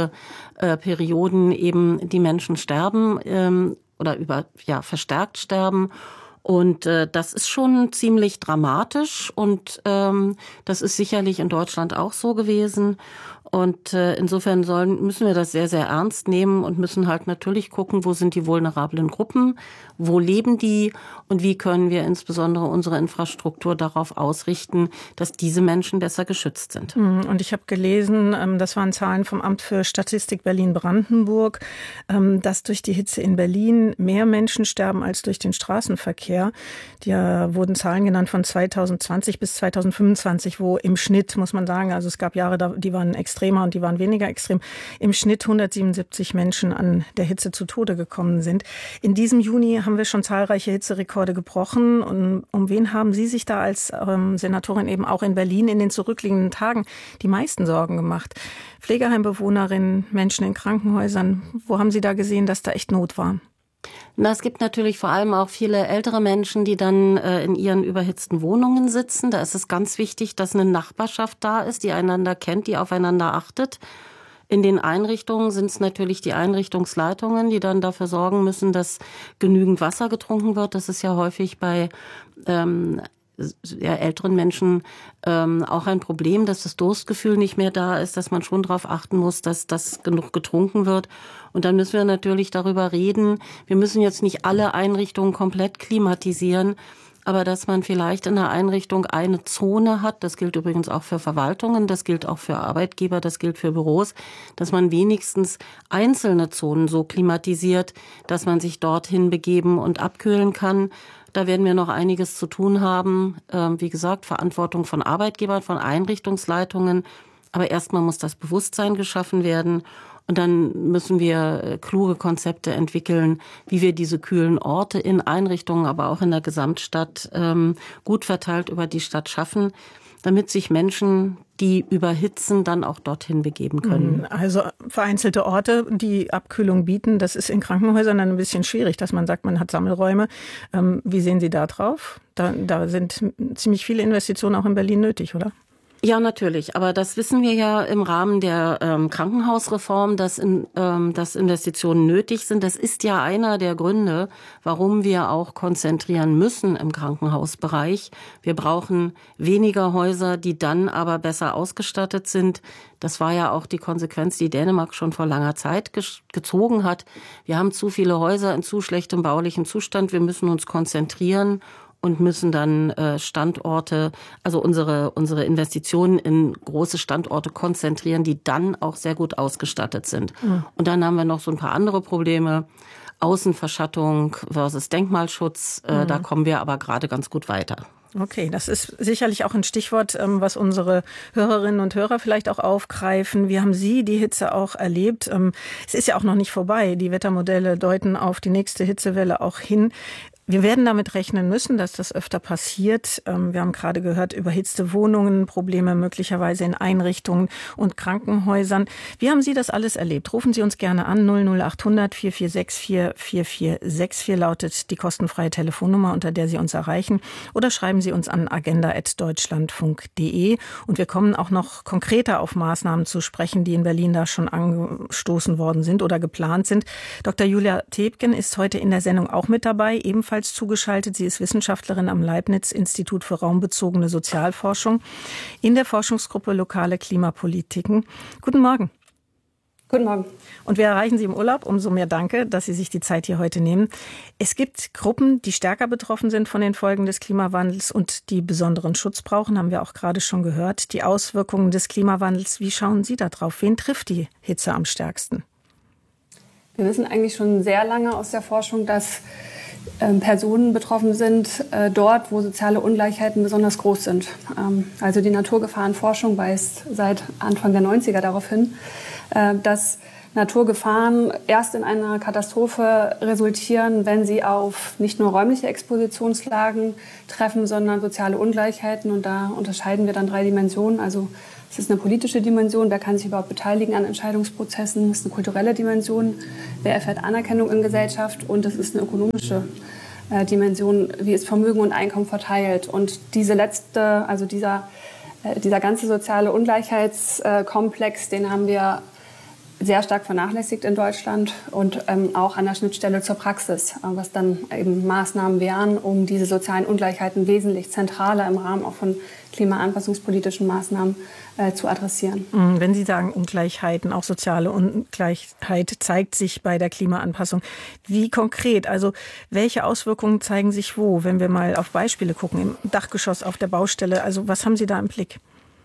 Hitzeperioden eben die Menschen sterben ähm, oder über ja verstärkt sterben. Und äh, das ist schon ziemlich dramatisch und ähm, das ist sicherlich in Deutschland auch so gewesen. Und äh, insofern sollen, müssen wir das sehr, sehr ernst nehmen und müssen halt natürlich gucken, wo sind die vulnerablen Gruppen, wo leben die und wie können wir insbesondere unsere Infrastruktur darauf ausrichten, dass diese Menschen besser geschützt sind. Und ich habe gelesen, das waren Zahlen vom Amt für Statistik Berlin-Brandenburg, dass durch die Hitze in Berlin mehr Menschen sterben als durch den Straßenverkehr. Da wurden Zahlen genannt von zweitausendzwanzig bis zweitausendfünfundzwanzig, wo im Schnitt, muss man sagen, also es gab Jahre, die waren extremer und die waren weniger extrem, im Schnitt hundertsiebenundsiebzig Menschen an der Hitze zu Tode gekommen sind. In diesem Juni haben wir schon zahlreiche Hitzerekorde gebrochen. Und um wen haben Sie sich da als ähm, Senatorin eben auch in Berlin in den zurückliegenden Tagen die meisten Sorgen gemacht? Pflegeheimbewohnerinnen, Menschen in Krankenhäusern, wo haben Sie da gesehen, dass da echt Not war? Na, es gibt natürlich vor allem auch viele ältere Menschen, die dann äh, in ihren überhitzten Wohnungen sitzen. Da ist es ganz wichtig, dass eine Nachbarschaft da ist, die einander kennt, die aufeinander achtet. In den Einrichtungen sind es natürlich die Einrichtungsleitungen, die dann dafür sorgen müssen, dass genügend Wasser getrunken wird. Das ist ja häufig bei ähm, ja, älteren Menschen ähm, auch ein Problem, dass das Durstgefühl nicht mehr da ist, dass man schon darauf achten muss, dass das genug getrunken wird. Und dann müssen wir natürlich darüber reden. Wir müssen jetzt nicht alle Einrichtungen komplett klimatisieren, aber dass man vielleicht in einer Einrichtung eine Zone hat, das gilt übrigens auch für Verwaltungen, das gilt auch für Arbeitgeber, das gilt für Büros, dass man wenigstens einzelne Zonen so klimatisiert, dass man sich dorthin begeben und abkühlen kann. Da werden wir noch einiges zu tun haben. Wie gesagt, Verantwortung von Arbeitgebern, von Einrichtungsleitungen. Aber erstmal muss das Bewusstsein geschaffen werden. Und dann müssen wir kluge Konzepte entwickeln, wie wir diese kühlen Orte in Einrichtungen, aber auch in der Gesamtstadt gut verteilt über die Stadt schaffen, damit sich Menschen, die überhitzen, dann auch dorthin begeben können. Also vereinzelte Orte, die Abkühlung bieten, das ist in Krankenhäusern dann ein bisschen schwierig, dass man sagt, man hat Sammelräume. Wie sehen Sie da drauf? Da, da sind ziemlich viele Investitionen auch in Berlin nötig, oder? Ja, natürlich. Aber das wissen wir ja im Rahmen der ähm, Krankenhausreform, dass, in, ähm, dass Investitionen nötig sind. Das ist ja einer der Gründe, warum wir auch konzentrieren müssen im Krankenhausbereich. Wir brauchen weniger Häuser, die dann aber besser ausgestattet sind. Das war ja auch die Konsequenz, die Dänemark schon vor langer Zeit ge- gezogen hat. Wir haben zu viele Häuser in zu schlechtem baulichen Zustand. Wir müssen uns konzentrieren und müssen dann äh, Standorte, also unsere unsere Investitionen in große Standorte konzentrieren, die dann auch sehr gut ausgestattet sind. Mhm. Und dann haben wir noch so ein paar andere Probleme. Außenverschattung versus Denkmalschutz. Äh, mhm. Da kommen wir aber gerade ganz gut weiter. Okay, das ist sicherlich auch ein Stichwort, was unsere Hörerinnen und Hörer vielleicht auch aufgreifen. Wie haben Sie die Hitze auch erlebt? Es ist ja auch noch nicht vorbei. Die Wettermodelle deuten auf die nächste Hitzewelle auch hin. Wir werden damit rechnen müssen, dass das öfter passiert. Wir haben gerade gehört, überhitzte Wohnungen, Probleme möglicherweise in Einrichtungen und Krankenhäusern. Wie haben Sie das alles erlebt? Rufen Sie uns gerne an. null null acht hundert vier vier sechs vier vier vier sechs vier lautet die kostenfreie Telefonnummer, unter der Sie uns erreichen. Oder schreiben Sie uns an agenda at deutschlandfunk punkt de. Und wir kommen auch noch konkreter auf Maßnahmen zu sprechen, die in Berlin da schon angestoßen worden sind oder geplant sind. Doktor Julia Thebken ist heute in der Sendung auch mit dabei, ebenfalls zugeschaltet. Sie ist Wissenschaftlerin am Leibniz-Institut für raumbezogene Sozialforschung in der Forschungsgruppe Lokale Klimapolitiken. Guten Morgen. Guten Morgen. Und wir erreichen Sie im Urlaub. Umso mehr danke, dass Sie sich die Zeit hier heute nehmen. Es gibt Gruppen, die stärker betroffen sind von den Folgen des Klimawandels und die besonderen Schutz brauchen, haben wir auch gerade schon gehört. Die Auswirkungen des Klimawandels, wie schauen Sie da drauf? Wen trifft die Hitze am stärksten? Wir wissen eigentlich schon sehr lange aus der Forschung, dass ähm, Personen betroffen sind, äh, dort, wo soziale Ungleichheiten besonders groß sind. Ähm, also die Naturgefahrenforschung weist seit Anfang der neunziger darauf hin, äh, dass Naturgefahren erst in einer Katastrophe resultieren, wenn sie auf nicht nur räumliche Expositionslagen treffen, sondern soziale Ungleichheiten. Und da unterscheiden wir dann drei Dimensionen. Also es ist eine politische Dimension, wer kann sich überhaupt beteiligen an Entscheidungsprozessen. Es ist eine kulturelle Dimension, wer erfährt Anerkennung in Gesellschaft. Und es ist eine ökonomische äh, Dimension, wie ist Vermögen und Einkommen verteilt. Und diese letzte, also dieser, äh, dieser ganze soziale Ungleichheitskomplex, den haben wir sehr stark vernachlässigt in Deutschland und ähm, auch an der Schnittstelle zur Praxis, äh, was dann eben Maßnahmen wären, um diese sozialen Ungleichheiten wesentlich zentraler im Rahmen auch von klimaanpassungspolitischen Maßnahmen äh, zu adressieren. Wenn Sie sagen Ungleichheiten, auch soziale Ungleichheit zeigt sich bei der Klimaanpassung. Wie konkret? Also welche Auswirkungen zeigen sich wo, wenn wir mal auf Beispiele gucken, im Dachgeschoss, auf der Baustelle? Also was haben Sie da im Blick?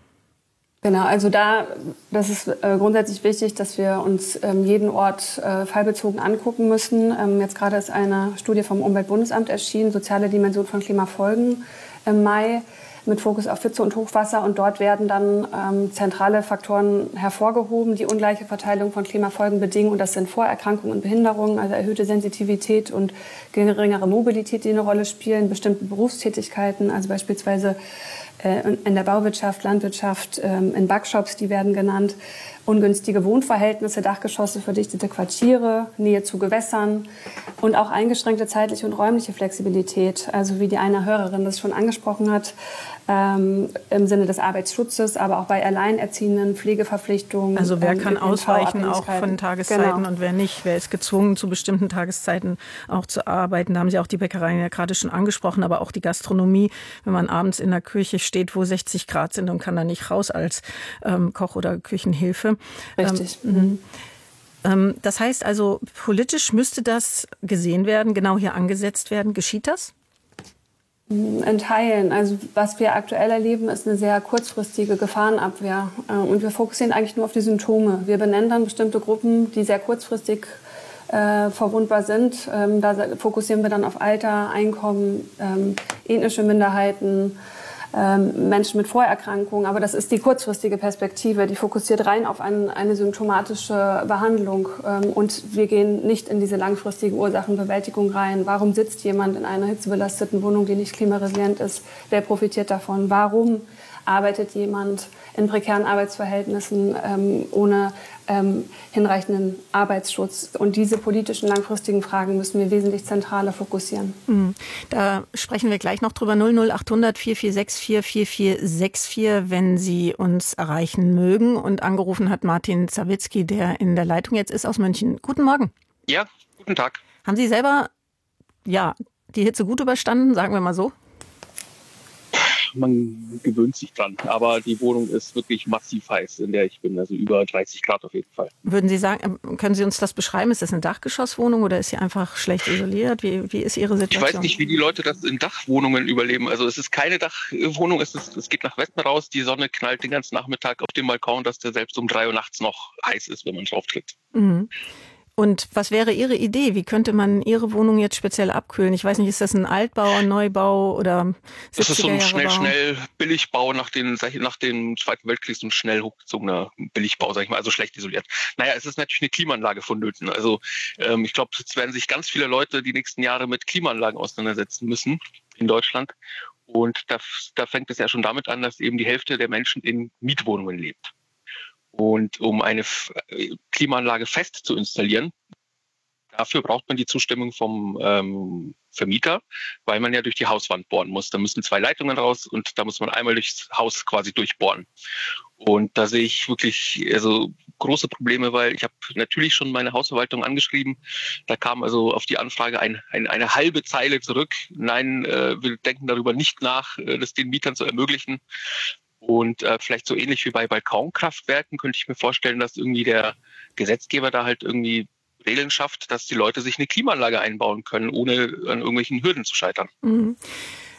Genau, also da, das ist äh, grundsätzlich wichtig, dass wir uns ähm, jeden Ort äh, fallbezogen angucken müssen. Ähm, jetzt gerade ist eine Studie vom Umweltbundesamt erschienen, soziale Dimension von Klimafolgen im Mai, mit Fokus auf Hitze und Hochwasser. Und dort werden dann ähm, zentrale Faktoren hervorgehoben, die ungleiche Verteilung von Klimafolgen bedingen. Und das sind Vorerkrankungen und Behinderungen, also erhöhte Sensitivität und geringere Mobilität, die eine Rolle spielen, bestimmte Berufstätigkeiten, also beispielsweise in der Bauwirtschaft, Landwirtschaft, in Backshops, die werden genannt, ungünstige Wohnverhältnisse, Dachgeschosse, verdichtete Quartiere, Nähe zu Gewässern und auch eingeschränkte zeitliche und räumliche Flexibilität, also wie die eine Hörerin das schon angesprochen hat, ähm, im Sinne des Arbeitsschutzes, aber auch bei Alleinerziehenden, Pflegeverpflichtungen. Also wer ähm, kann ausweichen auch von Tageszeiten genau. und wer nicht? Wer ist gezwungen, zu bestimmten Tageszeiten auch zu arbeiten? Da haben Sie auch die Bäckereien ja gerade schon angesprochen, aber auch die Gastronomie, wenn man abends in der Küche steht, wo sechzig Grad sind und kann da nicht raus als ähm, Koch oder Küchenhilfe. Richtig. Ähm, ähm, das heißt also, politisch müsste das gesehen werden, genau hier angesetzt werden. Geschieht das? In Teilen. Also was wir aktuell erleben, ist eine sehr kurzfristige Gefahrenabwehr. Und wir fokussieren eigentlich nur auf die Symptome. Wir benennen dann bestimmte Gruppen, die sehr kurzfristig äh, verwundbar sind. Ähm, da fokussieren wir dann auf Alter, Einkommen, ähm, ethnische Minderheiten, ähm, Menschen mit Vorerkrankungen. Aber das ist die kurzfristige Perspektive. Die fokussiert rein auf ein, eine symptomatische Behandlung. Ähm, und wir gehen nicht in diese langfristige Ursachenbewältigung rein. Warum sitzt jemand in einer hitzebelasteten Wohnung, die nicht klimaresilient ist? Wer profitiert davon? Warum arbeitet jemand in prekären Arbeitsverhältnissen ähm, ohne ähm, hinreichenden Arbeitsschutz? Und diese politischen langfristigen Fragen müssen wir wesentlich zentraler fokussieren. Da sprechen wir gleich noch drüber. null null achthundert vier vier sechs vier vier vier sechs vier, wenn Sie uns erreichen mögen. Und angerufen hat Martin Zawicki, der in der Leitung jetzt ist aus München. Guten Morgen. Ja, guten Tag. Haben Sie selber ja, die Hitze gut überstanden, sagen wir mal so? Man gewöhnt sich dran, aber die Wohnung ist wirklich massiv heiß, in der ich bin, also über dreißig Grad auf jeden Fall. Würden Sie sagen, können Sie uns das beschreiben? Ist das eine Dachgeschosswohnung oder ist sie einfach schlecht isoliert? Wie, wie ist Ihre Situation? Ich weiß nicht, wie die Leute das in Dachwohnungen überleben. Also es ist keine Dachwohnung, es, ist, es geht nach Westen raus, die Sonne knallt den ganzen Nachmittag auf dem Balkon, dass der selbst um drei Uhr nachts noch heiß ist, wenn man drauf tritt. Mhm. Und was wäre Ihre Idee? Wie könnte man Ihre Wohnung jetzt speziell abkühlen? Ich weiß nicht, ist das ein Altbau, ein Neubau oder Das ist so ein schnell, schnell Billigbau nach, den, nach dem Zweiten Weltkrieg, so ein schnell hochgezogener Billigbau, sag ich mal, also schlecht isoliert. Naja, es ist natürlich eine Klimaanlage vonnöten. Also ähm, ich glaube, es werden sich ganz viele Leute die nächsten Jahre mit Klimaanlagen auseinandersetzen müssen in Deutschland. Und da, da fängt es ja schon damit an, dass eben die Hälfte der Menschen in Mietwohnungen lebt. Und um eine Klimaanlage fest zu installieren, dafür braucht man die Zustimmung vom ähm, Vermieter, weil man ja durch die Hauswand bohren muss. Da müssen zwei Leitungen raus und da muss man einmal durchs Haus quasi durchbohren. Und da sehe ich wirklich also große Probleme, weil ich habe natürlich schon meine Hausverwaltung angeschrieben. Da kam also auf die Anfrage ein, ein, eine halbe Zeile zurück. Nein, äh, wir denken darüber nicht nach, äh, das den Mietern zu ermöglichen. Und äh, vielleicht so ähnlich wie bei Balkonkraftwerken könnte ich mir vorstellen, dass irgendwie der Gesetzgeber da halt irgendwie Regeln schafft, dass die Leute sich eine Klimaanlage einbauen können, ohne an irgendwelchen Hürden zu scheitern. Mhm.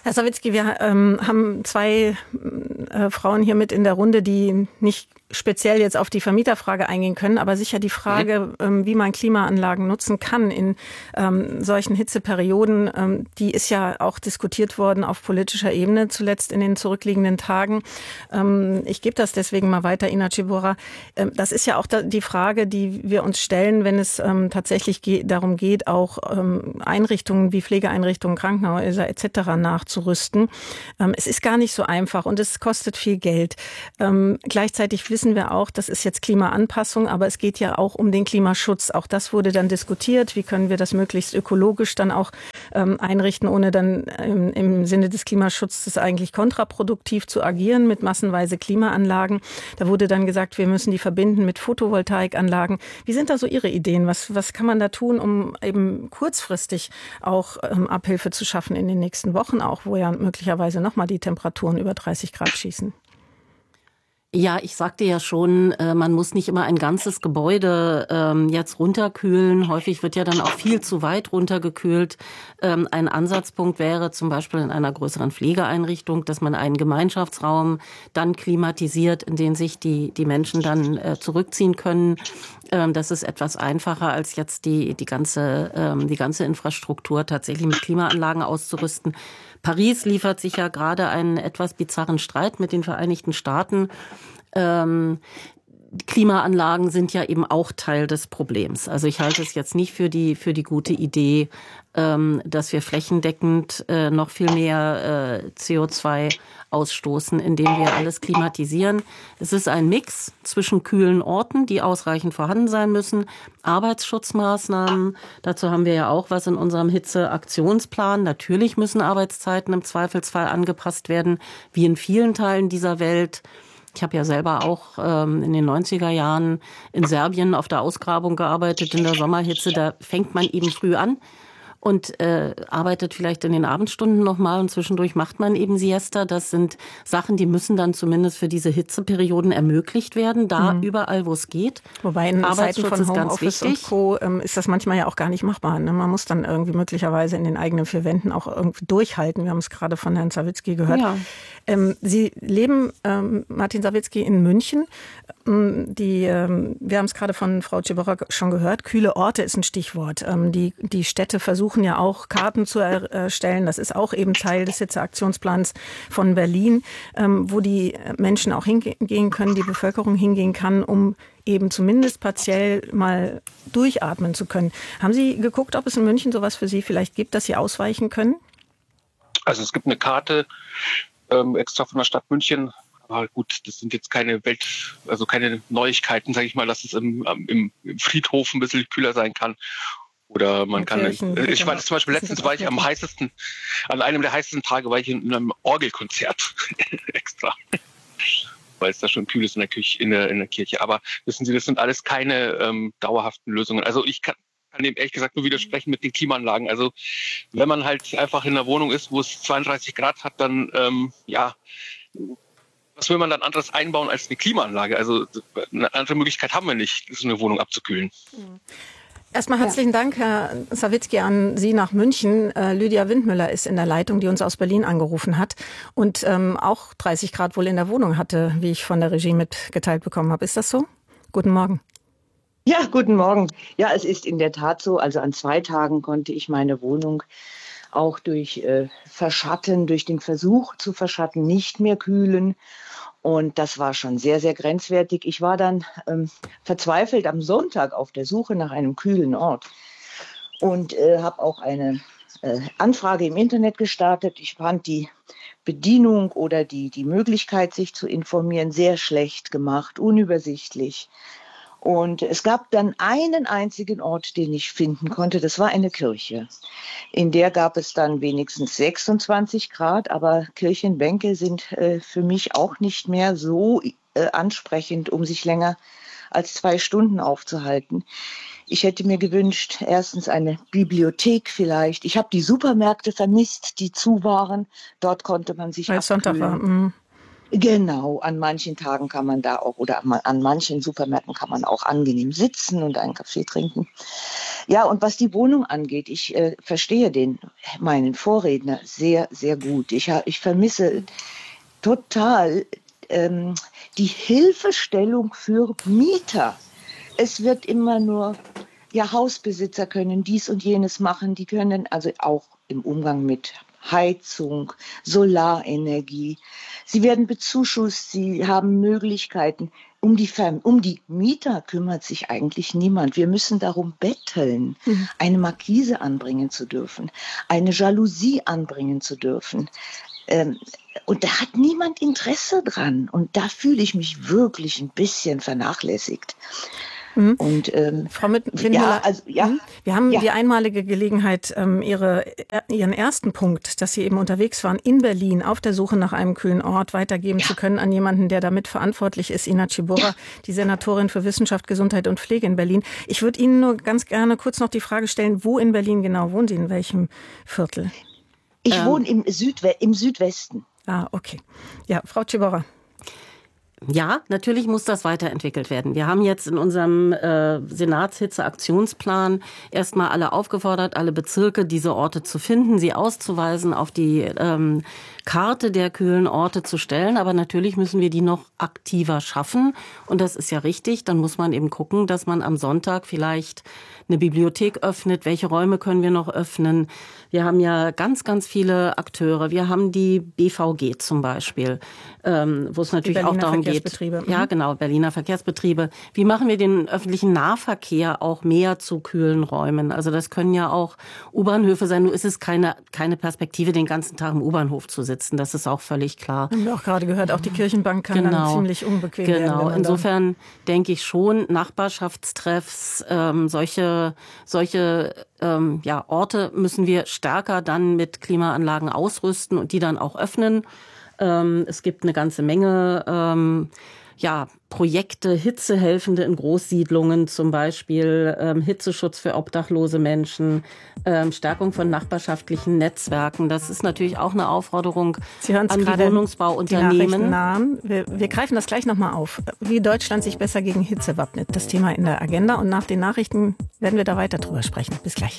Herr Sawicki, wir ähm, haben zwei äh, Frauen hier mit in der Runde, die nicht speziell jetzt auf die Vermieterfrage eingehen können, aber sicher die Frage, ähm, wie man Klimaanlagen nutzen kann in ähm, solchen Hitzeperioden, ähm, die ist ja auch diskutiert worden auf politischer Ebene, zuletzt in den zurückliegenden Tagen. Ähm, ich gebe das deswegen mal weiter, Ina Ciborra. Ähm, das ist ja auch da die Frage, die wir uns stellen, wenn es ähm, tatsächlich ge- darum geht, auch ähm, Einrichtungen wie Pflegeeinrichtungen, Krankenhäuser et cetera nachzurüsten. Ähm, es ist gar nicht so einfach und es kostet viel Geld. Ähm, gleichzeitig wissen wir auch, das ist jetzt Klimaanpassung, aber es geht ja auch um den Klimaschutz. Auch das wurde dann diskutiert. Wie können wir das möglichst ökologisch dann auch ähm, einrichten, ohne dann ähm, im Sinne des Klimaschutzes eigentlich kontraproduktiv zu agieren mit massenweise Klimaanlagen. Da wurde dann gesagt, wir müssen die verbinden mit Photovoltaikanlagen. Wie sind da so Ihre Ideen? Was, was kann man da tun, um eben kurzfristig auch ähm, Abhilfe zu schaffen in den nächsten Wochen auch, wo ja möglicherweise nochmal die Temperaturen über dreißig Grad schießen? Ja, ich sagte ja schon, man muss nicht immer ein ganzes Gebäude ähm, jetzt runterkühlen. Häufig wird ja dann auch viel zu weit runtergekühlt. Ähm, ein Ansatzpunkt wäre zum Beispiel in einer größeren Pflegeeinrichtung, dass man einen Gemeinschaftsraum dann klimatisiert, in den sich die, die Menschen dann äh, zurückziehen können. Ähm, das ist etwas einfacher, als jetzt die, die ganze, ähm, die ganze Infrastruktur tatsächlich mit Klimaanlagen auszurüsten. Paris liefert sich ja gerade einen etwas bizarren Streit mit den Vereinigten Staaten. Ähm, Klimaanlagen sind ja eben auch Teil des Problems. Also ich halte es jetzt nicht für die für die gute Idee, ähm, dass wir flächendeckend äh, noch viel mehr äh, C O zwei ausstoßen, indem wir alles klimatisieren. Es ist ein Mix zwischen kühlen Orten, die ausreichend vorhanden sein müssen, Arbeitsschutzmaßnahmen. Dazu haben wir ja auch was in unserem Hitzeaktionsplan. Natürlich müssen Arbeitszeiten im Zweifelsfall angepasst werden, wie in vielen Teilen dieser Welt. Ich habe ja selber auch ähm, in den neunziger Jahren in Serbien auf der Ausgrabung gearbeitet, in der Sommerhitze. Da fängt man eben früh an und äh, arbeitet vielleicht in den Abendstunden nochmal und zwischendurch macht man eben Siesta. Das sind Sachen, die müssen dann zumindest für diese Hitzeperioden ermöglicht werden, da mhm. überall, wo es geht. Wobei in Zeiten von Homeoffice und Co. Ähm, ist das manchmal ja auch gar nicht machbar. Ne? Man muss dann irgendwie möglicherweise in den eigenen vier Wänden auch irgendwie durchhalten. Wir haben es gerade von Herrn Sawicki gehört. Ja. Ähm, Sie leben, ähm, Martin Sawicki, in München. Ähm, die, ähm, wir haben es gerade von Frau Ciborra schon gehört. Kühle Orte ist ein Stichwort. Ähm, die, die Städte versuchen ja auch Karten zu erstellen. Das ist auch eben Teil des Hitzeaktionsplans von Berlin, ähm, wo die Menschen auch hingehen können, die Bevölkerung hingehen kann, um eben zumindest partiell mal durchatmen zu können. Haben Sie geguckt, ob es in München sowas für Sie vielleicht gibt, dass Sie ausweichen können? Also es gibt eine Karte ähm, extra von der Stadt München. Aber gut, das sind jetzt keine Welt, also keine Neuigkeiten, sage ich mal, dass es im, im, im Friedhof ein bisschen kühler sein kann. Oder man kann, ich war zum Beispiel letztens war ich am heißesten, an einem der heißesten Tage war ich in einem Orgelkonzert extra, weil es da schon kühl ist in der Küche, in der, in der Kirche. Aber wissen Sie, das sind alles keine ähm, dauerhaften Lösungen. Also ich kann, kann dem ehrlich gesagt nur widersprechen mit den Klimaanlagen. Also wenn man halt einfach in einer Wohnung ist, wo es zweiunddreißig Grad hat, dann ähm, ja, was will man dann anderes einbauen als eine Klimaanlage? Also eine andere Möglichkeit haben wir nicht, so eine Wohnung abzukühlen. Mhm. Erstmal herzlichen Dank, Herr Sawicki, an Sie nach München. Äh, Lydia Windmüller ist in der Leitung, die uns aus Berlin angerufen hat und ähm, auch dreißig Grad wohl in der Wohnung hatte, wie ich von der Regie mitgeteilt bekommen habe. Ist das so? Guten Morgen. Ja, guten Morgen. Ja, es ist in der Tat so. Also an zwei Tagen konnte ich meine Wohnung auch durch äh, Verschatten, durch den Versuch zu verschatten, nicht mehr kühlen. Und das war schon sehr, sehr grenzwertig. Ich war dann ähm, verzweifelt am Sonntag auf der Suche nach einem kühlen Ort und äh, habe auch eine äh, Anfrage im Internet gestartet. Ich fand die Bedienung oder die, die Möglichkeit, sich zu informieren, sehr schlecht gemacht, unübersichtlich. Und es gab dann einen einzigen Ort, den ich finden konnte. Das war eine Kirche. In der gab es dann wenigstens sechsundzwanzig Grad, aber Kirchenbänke sind äh, für mich auch nicht mehr so äh, ansprechend, um sich länger als zwei Stunden aufzuhalten. Ich hätte mir gewünscht, erstens eine Bibliothek vielleicht. Ich habe die Supermärkte vermisst, die zu waren. Dort konnte man sich Weil Sonntag war. Mm. Genau, an manchen Tagen kann man da auch, oder an manchen Supermärkten kann man auch angenehm sitzen und einen Kaffee trinken. Ja, und was die Wohnung angeht, ich äh, verstehe den, meinen Vorredner sehr, sehr gut. Ich, ich vermisse total ähm, die Hilfestellung für Mieter. Es wird immer nur, ja, Hausbesitzer können dies und jenes machen, die können also auch im Umgang mit Heizung, Solarenergie. Sie werden bezuschusst, sie haben Möglichkeiten. Um die, Fam- um die Mieter kümmert sich eigentlich niemand. Wir müssen darum betteln, mhm. eine Markise anbringen zu dürfen, eine Jalousie anbringen zu dürfen. Ähm, und da hat niemand Interesse dran. Und da fühle ich mich wirklich ein bisschen vernachlässigt. Mhm. Und, ähm, Frau Windmüller, ja, also, ja, mhm. wir haben ja. die einmalige Gelegenheit, ähm, Ihre, äh, Ihren ersten Punkt, dass Sie eben unterwegs waren in Berlin auf der Suche nach einem kühlen Ort, weitergeben ja. zu können an jemanden, der damit verantwortlich ist, Ina Ciborra, ja. die Senatorin für Wissenschaft, Gesundheit und Pflege in Berlin. Ich würde Ihnen nur ganz gerne kurz noch die Frage stellen, wo in Berlin genau wohnen Sie, in welchem Viertel? Ich ähm. wohne im, Südwe- im Südwesten. Ah, okay. Ja, Frau Ciborra. Ja, natürlich muss das weiterentwickelt werden. Wir haben jetzt in unserem äh, Senatshitze-Aktionsplan erstmal alle aufgefordert, alle Bezirke, diese Orte zu finden, sie auszuweisen, auf die ähm, Karte der kühlen Orte zu stellen. Aber natürlich müssen wir die noch aktiver schaffen. Und das ist ja richtig. Dann muss man eben gucken, dass man am Sonntag vielleicht eine Bibliothek öffnet. Welche Räume können wir noch öffnen? Wir haben ja ganz, ganz viele Akteure. Wir haben die B V G zum Beispiel, ähm, wo es natürlich auch darum geht. Mhm. Ja, genau, Berliner Verkehrsbetriebe. Wie machen wir den öffentlichen Nahverkehr auch mehr zu kühlen Räumen? Also das können ja auch U-Bahnhöfe sein. Nur ist es keine, keine Perspektive, den ganzen Tag im U-Bahnhof zu sitzen. Das ist auch völlig klar. Haben wir auch gerade gehört, auch die Kirchenbank kann genau. dann ziemlich unbequem genau. werden. Genau, insofern denke ich schon, Nachbarschaftstreffs, ähm, solche, solche ähm, ja, Orte müssen wir stärker dann mit Klimaanlagen ausrüsten und die dann auch öffnen. Ähm, es gibt eine ganze Menge ähm, ja, Projekte, Hitzehelfende in Großsiedlungen, zum Beispiel ähm, Hitzeschutz für obdachlose Menschen, ähm, Stärkung von nachbarschaftlichen Netzwerken. Das ist natürlich auch eine Aufforderung an die Wohnungsbauunternehmen. Die wir, wir greifen das gleich nochmal auf, wie Deutschland sich besser gegen Hitze wappnet. Das Thema in der Agenda. Und nach den Nachrichten werden wir da weiter drüber sprechen. Bis gleich.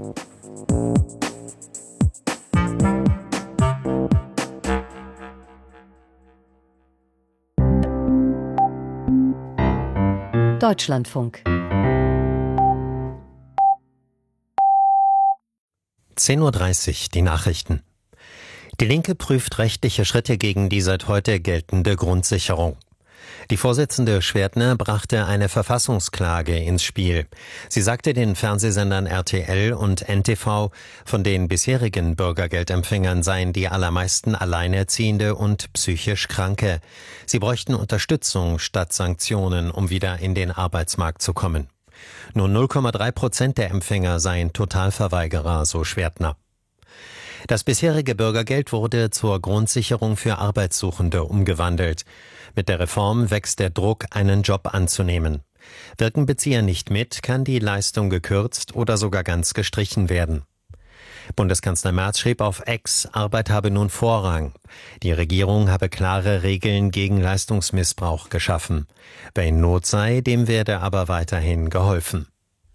Deutschlandfunk. zehn Uhr dreißig, die Nachrichten. Die Linke prüft rechtliche Schritte gegen die seit heute geltende Grundsicherung. Die Vorsitzende Schwertner brachte eine Verfassungsklage ins Spiel. Sie sagte den Fernsehsendern R T L und N T V, von den bisherigen Bürgergeldempfängern seien die allermeisten Alleinerziehende und psychisch Kranke. Sie bräuchten Unterstützung statt Sanktionen, um wieder in den Arbeitsmarkt zu kommen. Nur null Komma drei Prozent der Empfänger seien Totalverweigerer, so Schwertner. Das bisherige Bürgergeld wurde zur Grundsicherung für Arbeitssuchende umgewandelt. Mit der Reform wächst der Druck, einen Job anzunehmen. Wirken Bezieher nicht mit, kann die Leistung gekürzt oder sogar ganz gestrichen werden. Bundeskanzler Merz schrieb auf X, Arbeit habe nun Vorrang. Die Regierung habe klare Regeln gegen Leistungsmissbrauch geschaffen. Wer in Not sei, dem werde aber weiterhin geholfen.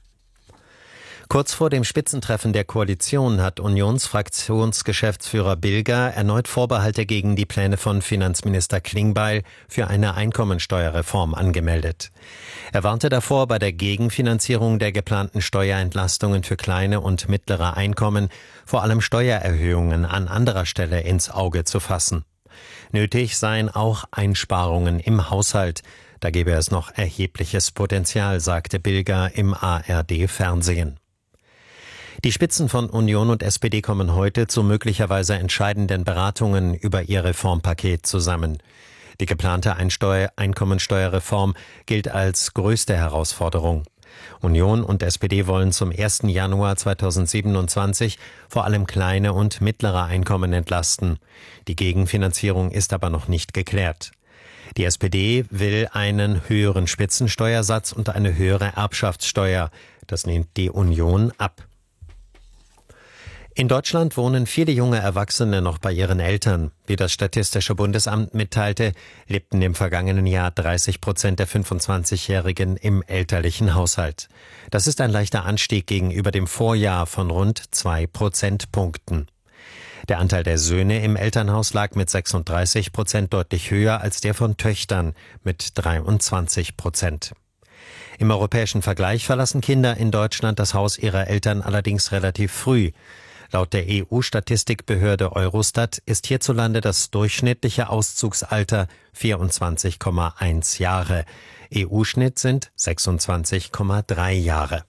Kurz vor dem Spitzentreffen der Koalition hat Unionsfraktionsgeschäftsführer Bilger erneut Vorbehalte gegen die Pläne von Finanzminister Klingbeil für eine Einkommensteuerreform angemeldet. Er warnte davor, bei der Gegenfinanzierung der geplanten Steuerentlastungen für kleine und mittlere Einkommen vor allem Steuererhöhungen an anderer Stelle ins Auge zu fassen. Nötig seien auch Einsparungen im Haushalt. Da gebe es noch erhebliches Potenzial, sagte Bilger im A R D-Fernsehen. Die Spitzen von Union und S P D kommen heute zu möglicherweise entscheidenden Beratungen über ihr Reformpaket zusammen. Die geplante Einsteu- Einkommensteuerreform gilt als größte Herausforderung. Union und S P D wollen zum ersten Januar zweitausendsiebenundzwanzig vor allem kleine und mittlere Einkommen entlasten. Die Gegenfinanzierung ist aber noch nicht geklärt. Die S P D will einen höheren Spitzensteuersatz und eine höhere Erbschaftssteuer. Das lehnt die Union ab. In Deutschland wohnen viele junge Erwachsene noch bei ihren Eltern. Wie das Statistische Bundesamt mitteilte, lebten im vergangenen Jahr dreißig Prozent der fünfundzwanzigjährigen im elterlichen Haushalt. Das ist ein leichter Anstieg gegenüber dem Vorjahr von rund zwei Prozentpunkten. Der Anteil der Söhne im Elternhaus lag mit sechsunddreißig Prozent deutlich höher als der von Töchtern mit dreiundzwanzig Prozent. Im europäischen Vergleich verlassen Kinder in Deutschland das Haus ihrer Eltern allerdings relativ früh. Laut der E U-Statistikbehörde Eurostat ist hierzulande das durchschnittliche Auszugsalter vierundzwanzig Komma eins Jahre. E U-Schnitt sind sechsundzwanzig Komma drei Jahre.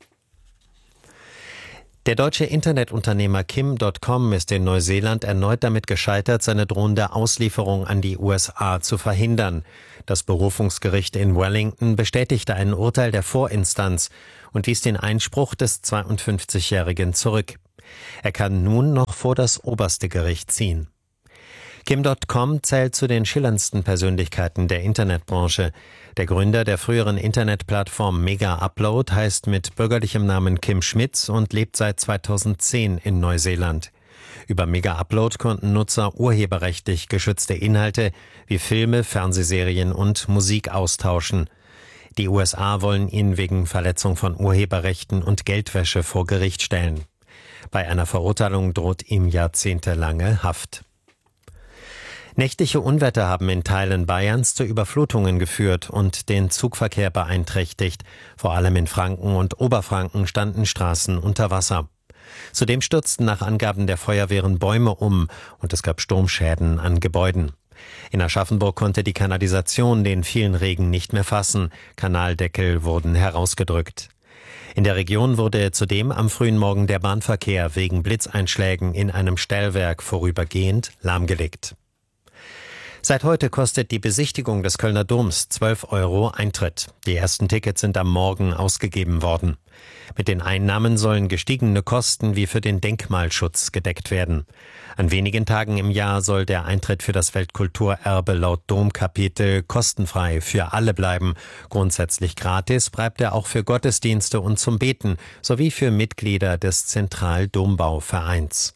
Der deutsche Internetunternehmer Kim Punkt com ist in Neuseeland erneut damit gescheitert, seine drohende Auslieferung an die U S A zu verhindern. Das Berufungsgericht in Wellington bestätigte ein Urteil der Vorinstanz und wies den Einspruch des zweiundfünfzigjährigen zurück. Er kann nun noch vor das oberste Gericht ziehen. Kim Punkt com zählt zu den schillerndsten Persönlichkeiten der Internetbranche. Der Gründer der früheren Internetplattform Mega Upload heißt mit bürgerlichem Namen Kim Schmitz und lebt seit zweitausendzehn in Neuseeland. Über Mega Upload konnten Nutzer urheberrechtlich geschützte Inhalte wie Filme, Fernsehserien und Musik austauschen. Die U S A wollen ihn wegen Verletzung von Urheberrechten und Geldwäsche vor Gericht stellen. Bei einer Verurteilung droht ihm jahrzehntelange Haft. Nächtliche Unwetter haben in Teilen Bayerns zu Überflutungen geführt und den Zugverkehr beeinträchtigt. Vor allem in Franken und Oberfranken standen Straßen unter Wasser. Zudem stürzten nach Angaben der Feuerwehren Bäume um und es gab Sturmschäden an Gebäuden. In Aschaffenburg konnte die Kanalisation den vielen Regen nicht mehr fassen. Kanaldeckel wurden herausgedrückt. In der Region wurde zudem am frühen Morgen der Bahnverkehr wegen Blitzeinschlägen in einem Stellwerk vorübergehend lahmgelegt. Seit heute kostet die Besichtigung des Kölner Doms zwölf Euro Eintritt. Die ersten Tickets sind am Morgen ausgegeben worden. Mit den Einnahmen sollen gestiegene Kosten wie für den Denkmalschutz gedeckt werden. An wenigen Tagen im Jahr soll der Eintritt für das Weltkulturerbe laut Domkapitel kostenfrei für alle bleiben. Grundsätzlich gratis bleibt er auch für Gottesdienste und zum Beten sowie für Mitglieder des Zentraldombauvereins.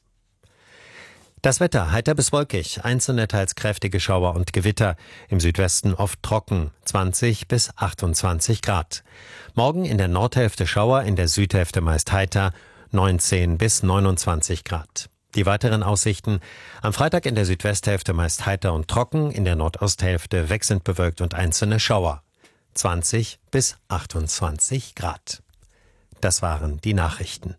Das Wetter heiter bis wolkig, einzelne teils kräftige Schauer und Gewitter, im Südwesten oft trocken, zwanzig bis achtundzwanzig Grad. Morgen in der Nordhälfte Schauer, in der Südhälfte meist heiter, neunzehn bis neunundzwanzig Grad. Die weiteren Aussichten: am Freitag in der Südwesthälfte meist heiter und trocken, in der Nordosthälfte wechselnd bewölkt und einzelne Schauer, zwanzig bis achtundzwanzig Grad. Das waren die Nachrichten.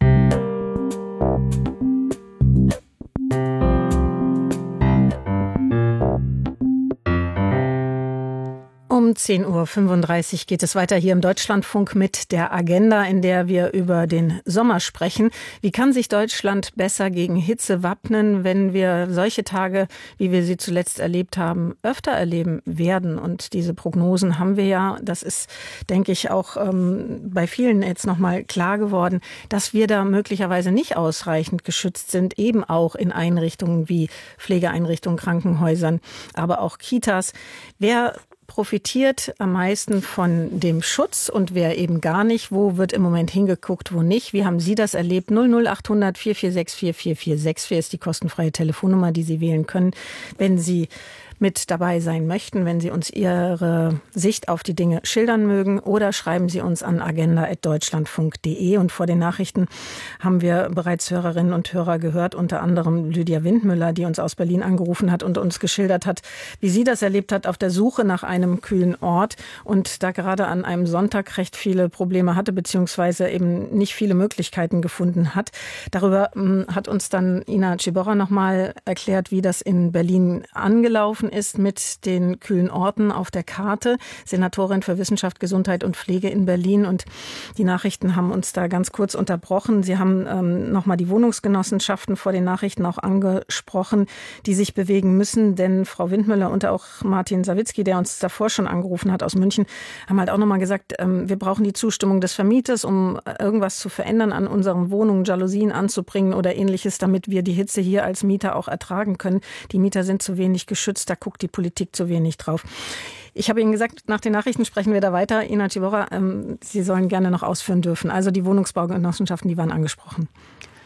Um zehn Uhr fünfunddreißig geht es weiter hier im Deutschlandfunk mit der Agenda, in der wir über den Sommer sprechen. Wie kann sich Deutschland besser gegen Hitze wappnen, wenn wir solche Tage, wie wir sie zuletzt erlebt haben, öfter erleben werden? Und diese Prognosen haben wir ja. Das ist, denke ich, auch ähm, bei vielen jetzt nochmal klar geworden, dass wir da möglicherweise nicht ausreichend geschützt sind, eben auch in Einrichtungen wie Pflegeeinrichtungen, Krankenhäusern, aber auch Kitas. Wer profitiert am meisten von dem Schutz und wer eben gar nicht? Wo wird im Moment hingeguckt, wo nicht? Wie haben Sie das erlebt? null null achthundert vier vier sechs vier vier vier sechs vier ist die kostenfreie Telefonnummer, die Sie wählen können, wenn Sie mit dabei sein möchten, wenn Sie uns Ihre Sicht auf die Dinge schildern mögen, oder schreiben Sie uns an agenda at deutschlandfunk punkt de. Und vor den Nachrichten haben wir bereits Hörerinnen und Hörer gehört, unter anderem Lydia Windmüller, die uns aus Berlin angerufen hat und uns geschildert hat, wie sie das erlebt hat auf der Suche nach einem kühlen Ort und da gerade an einem Sonntag recht viele Probleme hatte, beziehungsweise eben nicht viele Möglichkeiten gefunden hat. Darüber mh, hat uns dann Ina Ciborra nochmal erklärt, wie das in Berlin angelaufen ist mit den kühlen Orten auf der Karte. Senatorin für Wissenschaft, Gesundheit und Pflege in Berlin. Und die Nachrichten haben uns da ganz kurz unterbrochen. Sie haben ähm, nochmal die Wohnungsgenossenschaften vor den Nachrichten auch angesprochen, die sich bewegen müssen. Denn Frau Windmüller und auch Martin Sawicki, der uns davor schon angerufen hat aus München, haben halt auch nochmal gesagt, ähm, wir brauchen die Zustimmung des Vermieters, um irgendwas zu verändern an unseren Wohnungen, Jalousien anzubringen oder ähnliches, damit wir die Hitze hier als Mieter auch ertragen können. Die Mieter sind zu wenig geschützt, da guckt die Politik zu wenig drauf. Ich habe Ihnen gesagt, nach den Nachrichten sprechen wir da weiter. Ina Ciborra, ähm, Sie sollen gerne noch ausführen dürfen. Also die Wohnungsbaugenossenschaften, die waren angesprochen.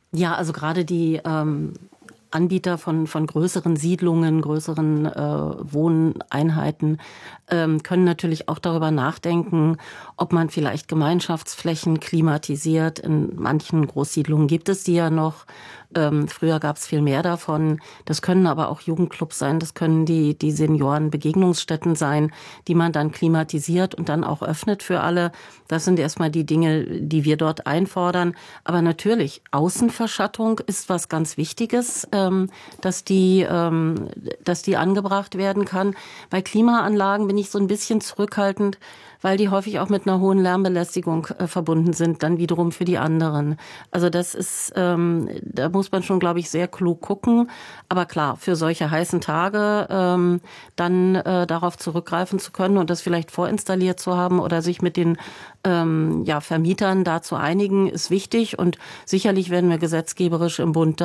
Ja, also gerade die ähm Anbieter von, von größeren Siedlungen, größeren äh, Wohneinheiten ähm, können natürlich auch darüber nachdenken, ob man vielleicht Gemeinschaftsflächen klimatisiert. In manchen Großsiedlungen gibt es die ja noch. Ähm, früher gab es viel mehr davon. Das können aber auch Jugendclubs sein, das können die, die Seniorenbegegnungsstätten sein, die man dann klimatisiert und dann auch öffnet für alle. Das sind erstmal die Dinge, die wir dort einfordern. Aber natürlich, Außenverschattung ist was ganz Wichtiges, ähm, dass die, ähm, dass die angebracht werden kann. Bei Klimaanlagen bin ich so ein bisschen zurückhaltend, weil die häufig auch mit einer hohen Lärmbelästigung äh, verbunden sind, dann wiederum für die anderen. Also das ist, ähm, da muss man schon, glaube ich, sehr klug gucken. Aber klar, für solche heißen Tage ähm, dann äh, darauf zurückgreifen zu können und das vielleicht vorinstalliert zu haben oder sich mit den ähm, ja, Vermietern da zu einigen, ist wichtig. Und sicherlich werden wir gesetzgeberisch im Bund